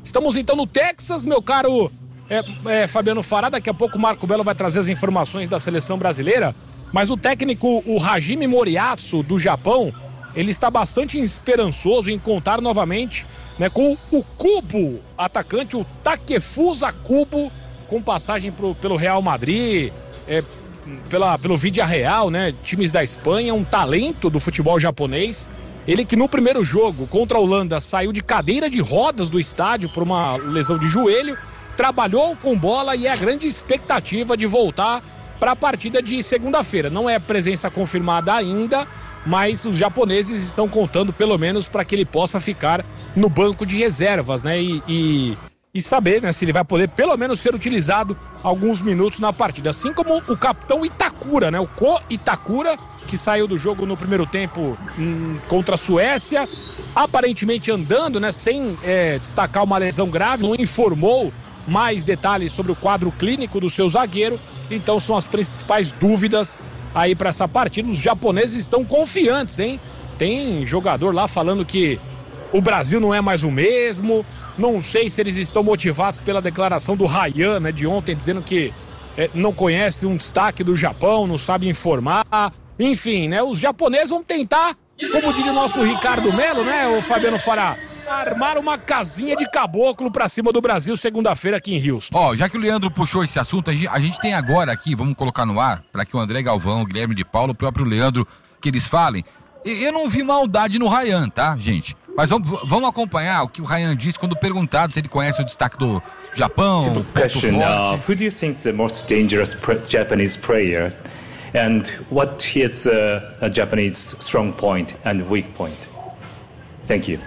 Estamos então no Texas, meu caro Fabiano Fará. Daqui a pouco o Marco Belo vai trazer as informações da seleção brasileira. Mas o técnico, o Hajime Moriyasu, do Japão, ele está bastante esperançoso em contar novamente, né, com o Kubo, atacante, o Takefusa Kubo, com passagem pelo Real Madrid, pelo Villarreal, né, times da Espanha, um talento do futebol japonês. Ele que no primeiro jogo contra a Holanda saiu de cadeira de rodas do estádio por uma lesão de joelho, trabalhou com bola e é a grande expectativa de voltar para a partida de segunda-feira. Não é presença confirmada ainda, mas os japoneses estão contando pelo menos para que ele possa ficar no banco de reservas, né? E saber, né, se ele vai poder pelo menos ser utilizado alguns minutos na partida. Assim como o capitão Itakura, né? O Ko Itakura, que saiu do jogo no primeiro tempo contra a Suécia, aparentemente andando, né? Sem destacar uma lesão grave, não informou mais detalhes sobre o quadro clínico do seu zagueiro. Então são as principais dúvidas aí para essa partida. Os japoneses estão confiantes, hein? Tem jogador lá falando que o Brasil não é mais o mesmo. Não sei se eles estão motivados pela declaração do Ryan, né, de ontem, dizendo que não conhece um destaque do Japão, não sabe informar. Enfim, né? Os japoneses vão tentar, como diria o nosso Ricardo Melo, né, o Fabiano Fará, armar uma casinha de caboclo pra cima do Brasil segunda-feira aqui em Houston. Já que o Leandro puxou esse assunto, a gente tem agora aqui, vamos colocar no ar, para que o André Galvão, o Guilherme de Paulo, o próprio Leandro, que eles falem. Eu não vi maldade no Ryan, tá, gente? Mas vamos acompanhar o que o Ryan disse quando perguntado se ele conhece o destaque do Japão, Simple question, who do you think is the most dangerous Japanese player? And what is a Japanese strong point and weak point? Thank you.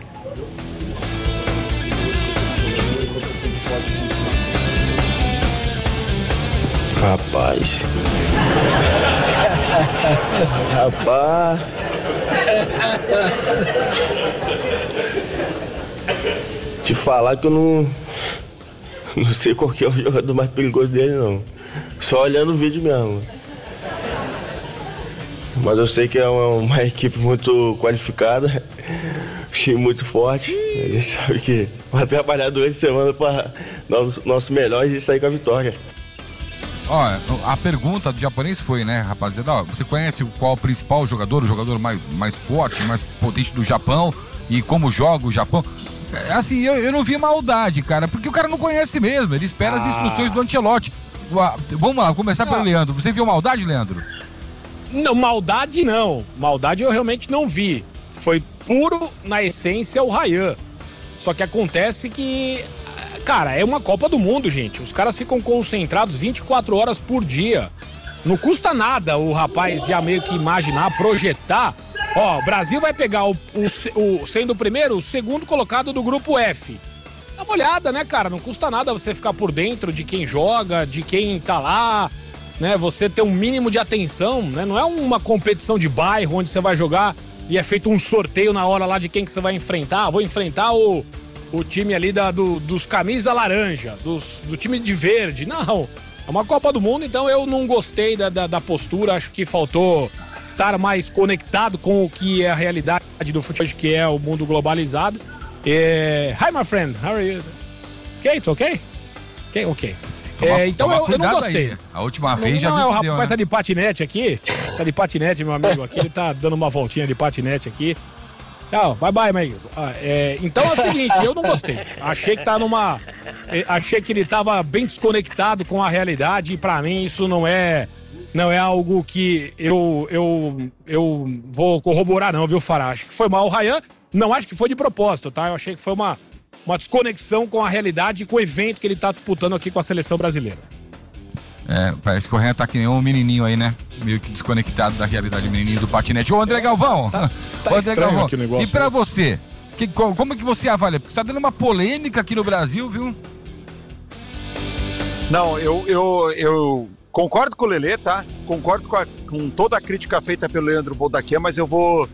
Rapaz. Te falar que eu não sei qual que é o jogador mais perigoso dele, não. Só olhando o vídeo mesmo. Mas eu sei que é uma equipe muito qualificada, time muito forte. A gente sabe que vai trabalhar durante a semana para nosso melhor e a gente sair com a vitória. A pergunta do japonês foi, né, rapaziada, você conhece qual o principal jogador, o jogador mais forte, mais potente do Japão e como joga o Japão? Assim, eu não vi maldade, cara, porque o cara não conhece mesmo, ele espera as instruções do Ancelotti. Vamos lá, começar pelo Leandro. Você viu maldade, Leandro? Não, maldade não. Maldade eu realmente não vi. Foi puro, na essência, o Ryan. Só que acontece que... Cara, é uma Copa do Mundo, gente. Os caras ficam concentrados 24 horas por dia. Não custa nada o rapaz já meio que imaginar, projetar. O Brasil vai pegar sendo o primeiro, o segundo colocado do grupo F. Dá uma olhada, né, cara? Não custa nada você ficar por dentro de quem joga, de quem tá lá, né? Você ter um mínimo de atenção, né? Não é uma competição de bairro onde você vai jogar e é feito um sorteio na hora lá de quem que você vai enfrentar. Vou enfrentar o time ali dos camisa laranja, do time de verde. Não, é uma Copa do Mundo, então eu não gostei da postura, acho que faltou estar mais conectado com o que é a realidade do futebol, que é o mundo globalizado. Hi, my friend, how are you? Okay, it's okay? Okay. Então eu não gostei. Aí. A última vez já o rapaz tá de patinete aqui, meu amigo aqui, ele tá dando uma voltinha de patinete aqui. Tchau, bye, amigo. Então é o seguinte, eu não gostei. Achei que ele tava bem desconectado com a realidade e pra mim isso não é algo que eu vou corroborar não, viu, Fará? Acho que foi mal o Ryan, não acho que foi de propósito, tá? Eu achei que foi uma desconexão com a realidade e com o evento que ele tá disputando aqui com a seleção brasileira. Parece que o Ryan tá que nem um menininho aí, né? Meio que desconectado da realidade, menininho do patinete. Ô, André Galvão! Tá André Galvão, aqui o negócio, e pra você? Como que você avalia? Porque você tá dando uma polêmica aqui no Brasil, viu? Não, eu concordo com o Lelê, tá? Concordo com toda a crítica feita pelo Leandro Boldaquia, mas eu vou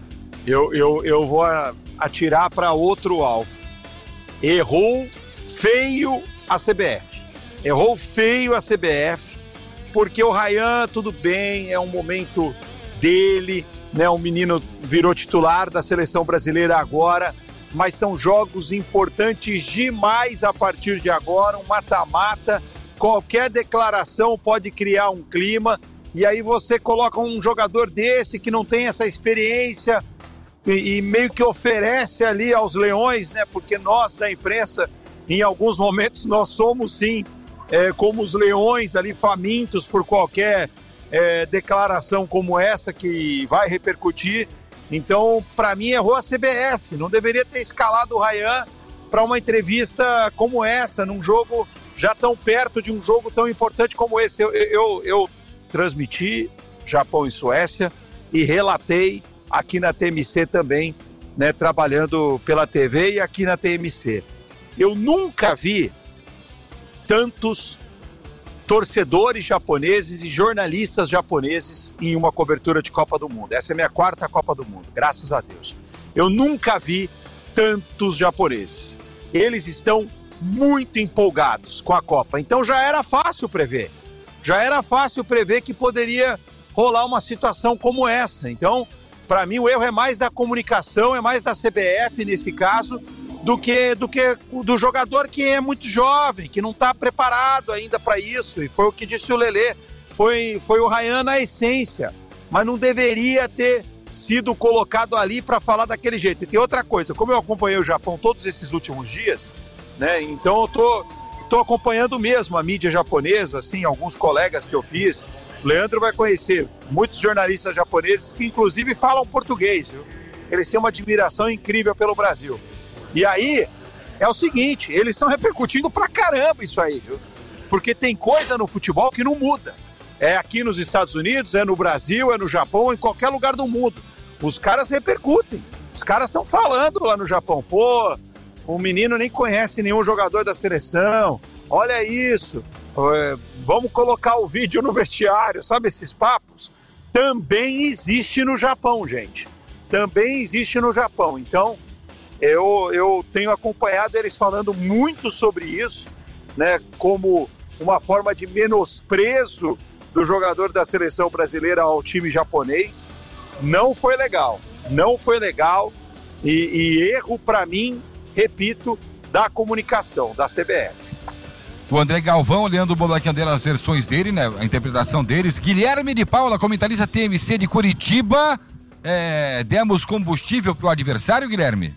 atirar para outro alvo. Errou feio a CBF. Errou feio a CBF, porque o Ryan, tudo bem, é um momento dele, né? O menino virou titular da seleção brasileira agora, mas são jogos importantes demais a partir de agora, um mata-mata. Qualquer declaração pode criar um clima, e aí você coloca um jogador desse que não tem essa experiência e meio que oferece ali aos leões, né? Porque nós da imprensa, em alguns momentos, nós somos sim como os leões ali famintos por qualquer declaração como essa que vai repercutir. Então, para mim, errou a CBF. Não deveria ter escalado o Ryan para uma entrevista como essa, num jogo já tão perto de um jogo tão importante como esse. Eu transmiti Japão e Suécia e relatei aqui na TMC também, né, trabalhando pela TV e aqui na TMC. Eu nunca vi tantos torcedores japoneses e jornalistas japoneses em uma cobertura de Copa do Mundo. Essa é a minha 4ª Copa do Mundo, graças a Deus. Eu nunca vi tantos japoneses. Eles estão muito empolgados com a Copa. Então já era fácil prever. Já era fácil prever que poderia rolar uma situação como essa. Então, para mim, o erro é mais da comunicação, é mais da CBF nesse caso, do que do jogador que é muito jovem, que não está preparado ainda para isso. E foi o que disse o Lelê, foi o Ryan na essência, mas não deveria ter sido colocado ali para falar daquele jeito. E tem outra coisa, como eu acompanhei o Japão todos esses últimos dias, né? Então eu tô acompanhando mesmo a mídia japonesa, assim, alguns colegas que eu fiz. O Leandro vai conhecer muitos jornalistas japoneses que inclusive falam português, viu? Eles têm uma admiração incrível pelo Brasil. E aí, é o seguinte, eles estão repercutindo pra caramba isso aí, viu? Porque tem coisa no futebol que não muda. É aqui nos Estados Unidos, é no Brasil, é no Japão, em qualquer lugar do mundo. Os caras repercutem. Os caras estão falando lá no Japão. Pô, o menino nem conhece nenhum jogador da seleção. Olha isso. Vamos colocar o vídeo no vestiário. Sabe esses papos? Também existe no Japão, gente. Também existe no Japão. Então, eu tenho acompanhado eles falando muito sobre isso, né, como uma forma de menosprezo do jogador da seleção brasileira ao time japonês. Não foi legal, e erro para mim, repito, da comunicação, da CBF. O André Galvão olhando o Bolacandeira, as versões dele, né, a interpretação deles. Guilherme de Paula, comentarista TMC de Curitiba. Demos combustível pro adversário, Guilherme?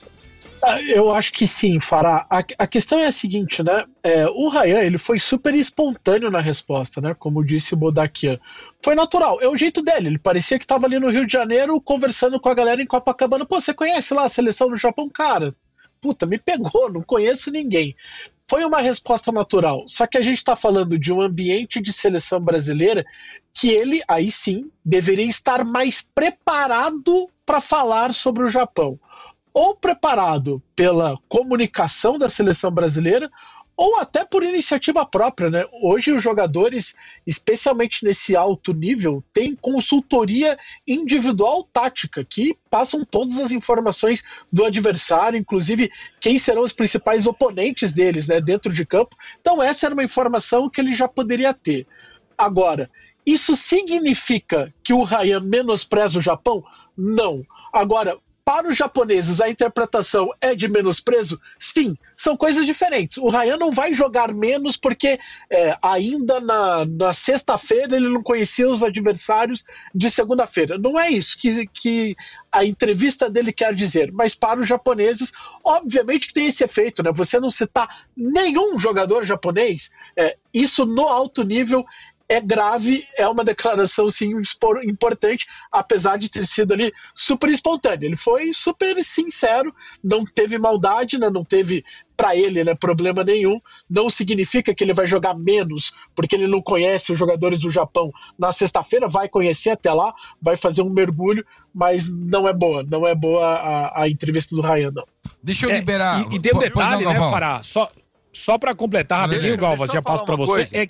Eu acho que sim, Fará. A questão é a seguinte, né? O Ryan, ele foi super espontâneo na resposta, né? Como disse o Bodakian. Foi natural, é o jeito dele. Ele parecia que estava ali no Rio de Janeiro conversando com a galera em Copacabana. Pô, você conhece lá a seleção do Japão? Cara, puta, me pegou, não conheço ninguém. Foi uma resposta natural. Só que a gente está falando de um ambiente de seleção brasileira que ele, aí sim, deveria estar mais preparado para falar sobre o Japão. Ou preparado pela comunicação da seleção brasileira, ou até por iniciativa própria, né? Hoje os jogadores, especialmente nesse alto nível, têm consultoria individual tática, que passam todas as informações do adversário, inclusive quem serão os principais oponentes deles, né, dentro de campo. Então essa era uma informação que ele já poderia ter. Agora, isso significa que o Ryan menospreza o Japão? Não. Agora, para os japoneses, a interpretação é de menosprezo? Sim, são coisas diferentes. O Ryan não vai jogar menos porque ainda na sexta-feira ele não conhecia os adversários de segunda-feira. Não é isso que a entrevista dele quer dizer. Mas para os japoneses, obviamente que tem esse efeito, né? Você não citar nenhum jogador japonês, isso no alto nível é grave, é uma declaração sim importante, apesar de ter sido ali super espontâneo. Ele foi super sincero, não teve maldade, né, não teve para ele, né, problema nenhum. Não significa que ele vai jogar menos porque ele não conhece os jogadores do Japão na sexta-feira, vai conhecer até lá, vai fazer um mergulho, mas não é boa a entrevista do Ryan, não. Deixa eu liberar. E tem um detalhe, né, Fará? Só para completar rapidinho, Galvas, já passo para você.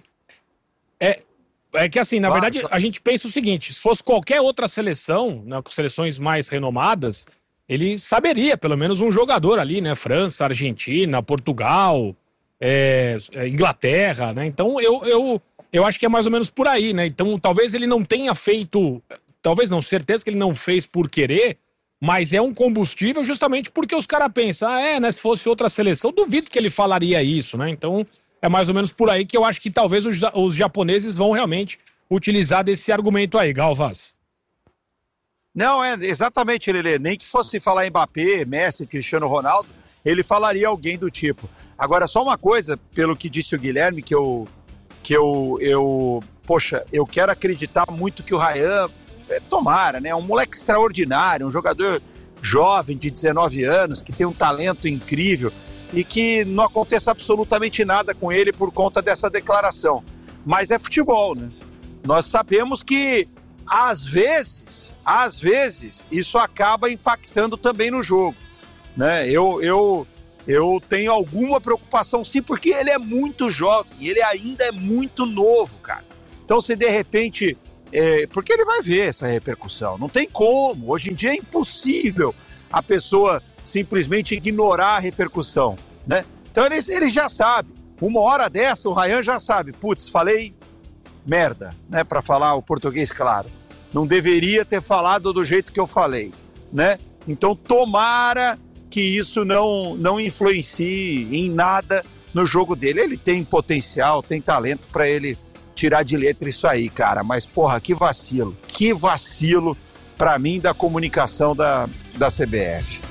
É que assim, na verdade, a gente pensa o seguinte, se fosse qualquer outra seleção, né, com seleções mais renomadas, ele saberia, pelo menos um jogador ali, né, França, Argentina, Portugal, Inglaterra, né, então eu acho que é mais ou menos por aí, né, então talvez ele não tenha feito, talvez não, certeza que ele não fez por querer, mas é um combustível justamente porque os caras pensam, né, se fosse outra seleção, duvido que ele falaria isso, né? Então, é mais ou menos por aí que eu acho que talvez os japoneses vão realmente utilizar desse argumento aí, Galvas. Não, exatamente, Lelê. Nem que fosse falar Mbappé, Messi, Cristiano Ronaldo, ele falaria alguém do tipo. Agora, só uma coisa, pelo que disse o Guilherme, poxa, eu quero acreditar muito que o Ryan, tomara, né? Um moleque extraordinário, um jogador jovem de 19 anos, que tem um talento incrível e que não aconteça absolutamente nada com ele por conta dessa declaração. Mas é futebol, né? Nós sabemos que às vezes, isso acaba impactando também no jogo, né? Eu tenho alguma preocupação sim, porque ele é muito jovem, ele ainda é muito novo, cara. Então se de repente, porque ele vai ver essa repercussão, não tem como, hoje em dia é impossível a pessoa simplesmente ignorar a repercussão, né? Então ele já sabe, uma hora dessa o Ryan já sabe, putz, falei merda, né, para falar o português claro. Não deveria ter falado do jeito que eu falei, né? Então tomara que isso não influencie em nada no jogo dele. Ele tem potencial, tem talento para ele tirar de letra isso aí, cara. Mas, porra, que vacilo pra mim da comunicação da CBF.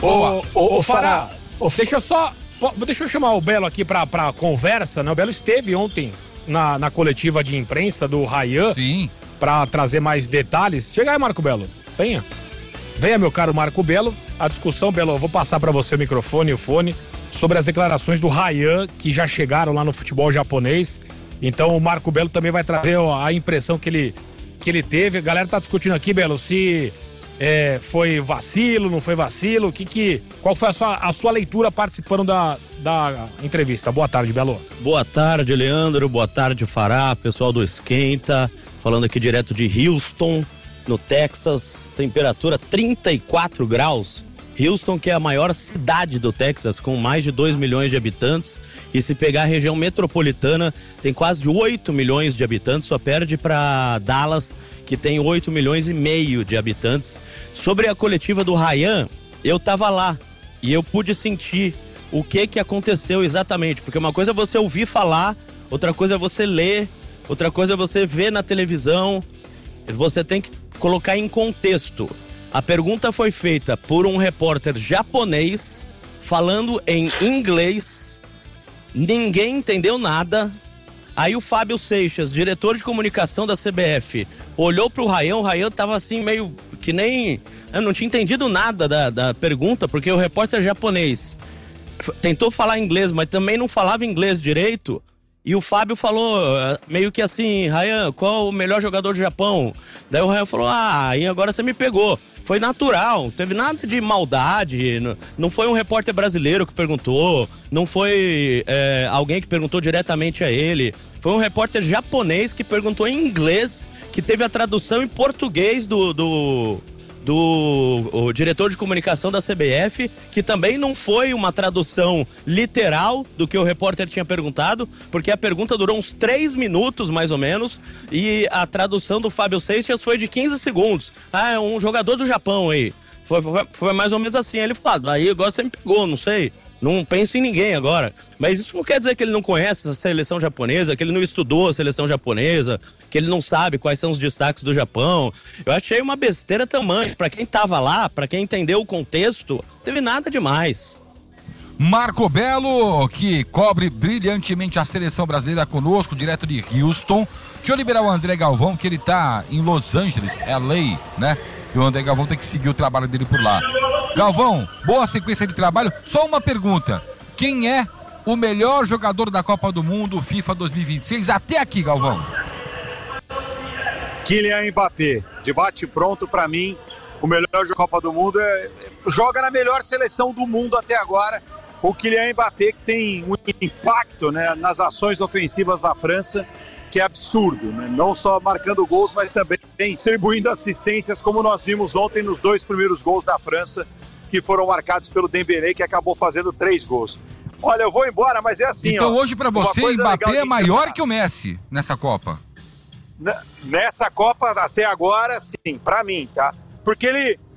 Ô Fará, deixa eu chamar o Belo aqui pra conversa, né? O Belo esteve ontem na coletiva de imprensa do Ryan. Sim. Pra trazer mais detalhes. Chega aí, Marco Belo. Venha, meu caro Marco Belo. A discussão, Belo, eu vou passar pra você o microfone e o fone sobre as declarações do Ryan, que já chegaram lá no futebol japonês. Então o Marco Belo também vai trazer a impressão que ele teve. A galera tá discutindo aqui, Belo, se foi vacilo, não foi vacilo. Qual foi a sua leitura participando da entrevista? Boa tarde, Belo. Boa tarde, Leandro. Boa tarde, Fará, pessoal do Esquenta. Falando aqui direto de Houston, no Texas, temperatura 34 graus. Houston, que é a maior cidade do Texas, com mais de 2 milhões de habitantes. E se pegar a região metropolitana, tem quase 8 milhões de habitantes, só perde para Dallas, que tem 8 milhões e meio de habitantes. Sobre a coletiva do Ryan, eu tava lá e eu pude sentir o que aconteceu exatamente. Porque uma coisa é você ouvir falar, outra coisa é você ler, outra coisa é você ver na televisão. Você tem que colocar em contexto. A pergunta foi feita por um repórter japonês, falando em inglês. Ninguém entendeu nada. Aí o Fábio Seixas, diretor de comunicação da CBF, olhou pro Ryan. O Ryan tava assim meio que nem... Eu não tinha entendido nada da pergunta, porque o repórter japonês tentou falar inglês, mas também não falava inglês direito. E o Fábio falou meio que assim: Ryan, qual o melhor jogador do Japão? Daí o Ryan falou: e agora você me pegou. Foi natural, não teve nada de maldade, não foi um repórter brasileiro que perguntou, não foi alguém que perguntou diretamente a ele. Foi um repórter japonês que perguntou em inglês, que teve a tradução em português do diretor de comunicação da CBF, que também não foi uma tradução literal do que o repórter tinha perguntado, porque a pergunta durou uns 3 minutos, mais ou menos, e a tradução do Fábio Seixas foi de 15 segundos. É um jogador do Japão aí. Foi mais ou menos assim. Aí ele falou: aí agora você me pegou, não sei. Não penso em ninguém agora. Mas isso não quer dizer que ele não conhece a seleção japonesa, que ele não estudou a seleção japonesa, que ele não sabe quais são os destaques do Japão. Eu achei uma besteira tamanho. Pra quem tava lá, pra quem entendeu o contexto, não teve nada demais. Marco Belo, que cobre brilhantemente a seleção brasileira conosco, direto de Houston. Deixa eu liberar o André Galvão, que ele tá em Los Angeles, LA, né? E o André Galvão tem que seguir o trabalho dele por lá. Galvão, boa sequência de trabalho. Só uma pergunta: quem é o melhor jogador da Copa do Mundo FIFA 2026 até aqui, Galvão? Kylian Mbappé, de bate pronto pra mim, o melhor jogador da Copa do Mundo, joga na melhor seleção do mundo até agora. O Kylian Mbappé, que tem um impacto, né, nas ações ofensivas da França, que é absurdo, né? Não só marcando gols, mas também distribuindo assistências, como nós vimos ontem nos 2 primeiros gols da França, que foram marcados pelo Dembélé, que acabou fazendo 3 gols. Olha, eu vou embora, mas é assim, então hoje pra você, Mbappé é maior que o Messi nessa Copa? Nessa Copa, até agora, sim, pra mim, tá? Porque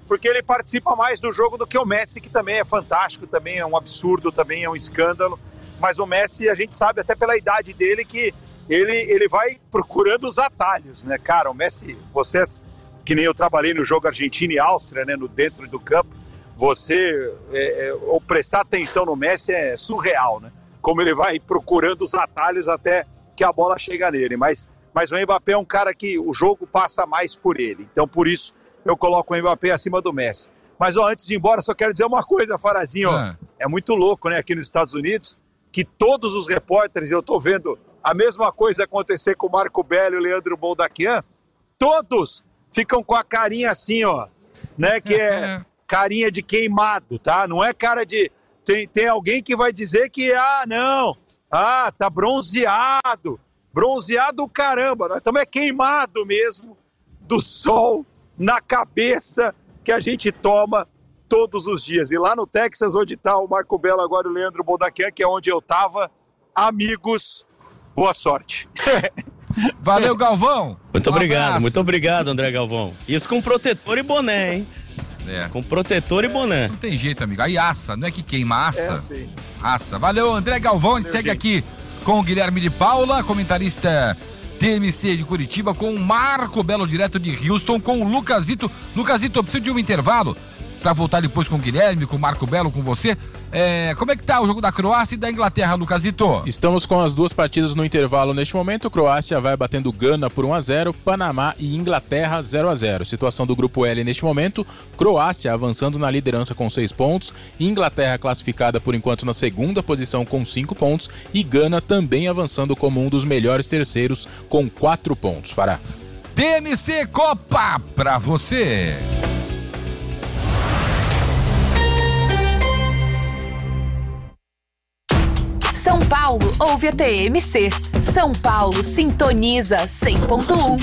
porque ele participa mais do jogo do que o Messi, que também é fantástico, também é um absurdo, também é um escândalo. Mas o Messi, a gente sabe até pela idade dele que ele vai procurando os atalhos, né? Cara, o Messi, vocês, que nem eu trabalhei no jogo Argentina e Áustria, né, dentro do campo, você ou prestar atenção no Messi é surreal, né? Como ele vai procurando os atalhos até que a bola chega nele. Mas o Mbappé é um cara que o jogo passa mais por ele. Então, por isso, eu coloco o Mbappé acima do Messi. Mas, antes de ir embora, só quero dizer uma coisa, Farazinho. É muito louco, né, aqui nos Estados Unidos, que todos os repórteres, eu tô vendo a mesma coisa acontecer com o Marco Bello e o Leandro Boldaquian, todos ficam com a carinha assim, ó, né, que é carinha de queimado, tá? Não é cara de... Tem alguém que vai dizer que, tá bronzeado. Bronzeado caramba, nós estamos queimado mesmo do sol na cabeça que a gente toma todos os dias. E lá no Texas, onde está o Marco Bello agora, o Leandro Boldaquian, que é onde eu estava, amigos, boa sorte. Valeu, Galvão. Muito obrigado, André Galvão. Isso com protetor e boné, hein? Com protetor e boné. Não tem jeito, amigo. Aí assa, não é que queima, assa. Sim. Assa. Valeu, André Galvão. A gente segue aqui com o Guilherme de Paula, comentarista TMC de Curitiba, com o Marco Bello, direto de Houston, com o Lucasito. Lucasito, eu preciso de um intervalo pra voltar depois com o Guilherme, com o Marco Bello, com você. Como é que tá o jogo da Croácia e da Inglaterra, Lucasito? Estamos com as duas partidas no intervalo neste momento. Croácia vai batendo Gana por 1-0, Panamá e Inglaterra 0-0. Situação do grupo L neste momento: Croácia avançando na liderança com 6 pontos, Inglaterra classificada por enquanto na segunda posição com 5 pontos e Gana também avançando como um dos melhores terceiros com 4 pontos. Fará. TMC Copa pra você. São Paulo ouve a TMC. São Paulo sintoniza 100.1.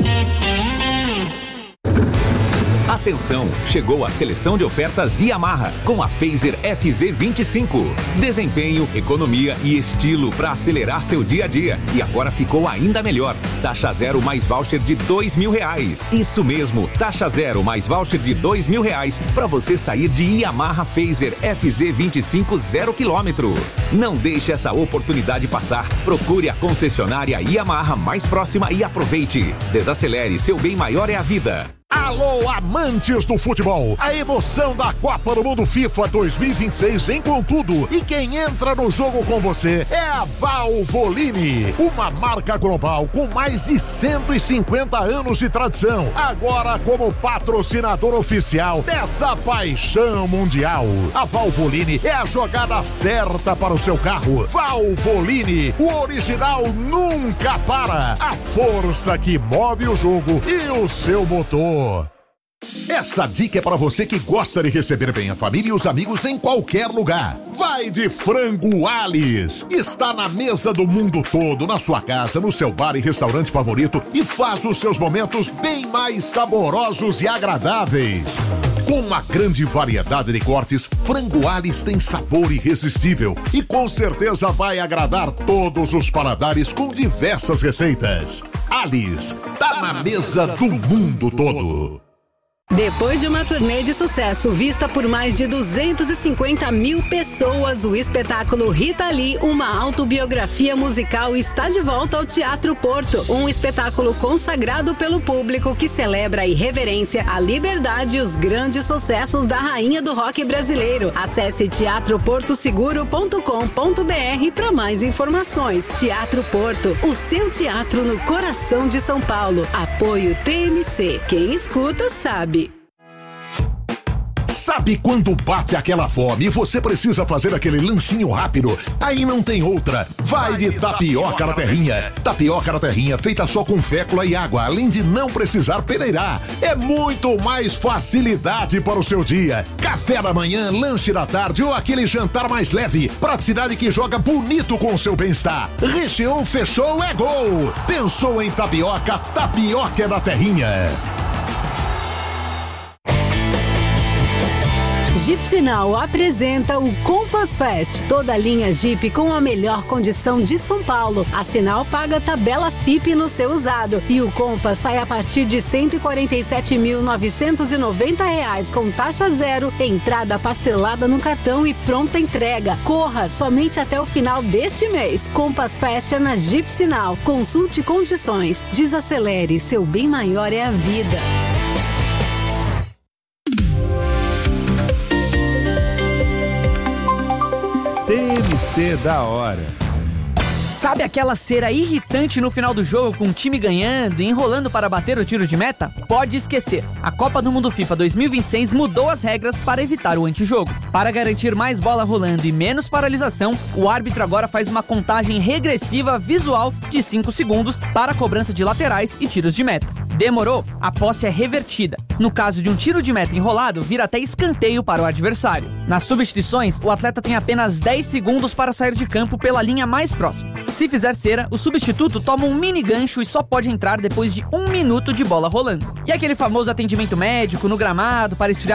Atenção, chegou a seleção de ofertas Yamaha com a Fazer FZ25. Desempenho, economia e estilo para acelerar seu dia a dia. E agora ficou ainda melhor. Taxa zero mais voucher de R$2.000. Isso mesmo, taxa zero mais voucher de R$2.000 para você sair de Yamaha Fazer FZ25 0 km. Não deixe essa oportunidade passar. Procure a concessionária Yamaha mais próxima e aproveite. Desacelere, seu bem maior é a vida. Alô, amantes do futebol! A emoção da Copa do Mundo FIFA 2026 vem com tudo. E quem entra no jogo com você é a Valvoline, uma marca global com mais de 150 anos de tradição. Agora como patrocinador oficial dessa paixão mundial. A Valvoline é a jogada certa para o seu carro. Valvoline, o original nunca para. A força que move o jogo e o seu motor. Essa dica é para você que gosta de receber bem a família e os amigos em qualquer lugar. Vai de Frango Alice. Está na mesa do mundo todo, na sua casa, no seu bar e restaurante favorito e faz os seus momentos bem mais saborosos e agradáveis. Com uma grande variedade de cortes, Frango Alice tem sabor irresistível e com certeza vai agradar todos os paladares com diversas receitas. Alice, tá na mesa do mundo todo. Depois de uma turnê de sucesso vista por mais de 250 mil pessoas, o espetáculo Rita Lee, uma autobiografia musical, está de volta ao Teatro Porto. Um espetáculo consagrado pelo público que celebra a irreverência, a liberdade e os grandes sucessos da rainha do rock brasileiro. Acesse teatroportoseguro.com.br para mais informações. Teatro Porto, o seu teatro no coração de São Paulo. Apoio TMC. Quem escuta sabe. Sabe quando bate aquela fome e você precisa fazer aquele lanchinho rápido? Aí não tem outra. Vai de tapioca na terrinha. Tapioca na terrinha feita só com fécula e água, além de não precisar peneirar. É muito mais facilidade para o seu dia. Café da manhã, lanche da tarde ou aquele jantar mais leve. Praticidade que joga bonito com o seu bem-estar. Recheou, fechou, é gol. Pensou em tapioca? Tapioca é da terrinha. Jeep Sinal apresenta o Compass Fest. Toda a linha Jeep com a melhor condição de São Paulo. A Sinal paga tabela FIP no seu usado. E o Compass sai a partir de R$ 147.990 com taxa zero, entrada parcelada no cartão e pronta entrega. Corra somente até o final deste mês. Compass Fest é na Jeep Sinal. Consulte condições. Desacelere. Seu bem maior é a vida. TMC da hora. Sabe aquela cera irritante no final do jogo com o time ganhando e enrolando para bater o tiro de meta? Pode esquecer. A Copa do Mundo FIFA 2026 mudou as regras para evitar o antijogo. Para garantir mais bola rolando e menos paralisação, o árbitro agora faz uma contagem regressiva visual de 5 segundos para a cobrança de laterais e tiros de meta. Demorou? A posse é revertida. No caso de um tiro de meta enrolado, vira até escanteio para o adversário. Nas substituições, o atleta tem apenas 10 segundos para sair de campo pela linha mais próxima. Se fizer cera, o substituto toma um mini gancho e só pode entrar depois de 1 minuto de bola rolando. E aquele famoso atendimento médico no gramado para esfriar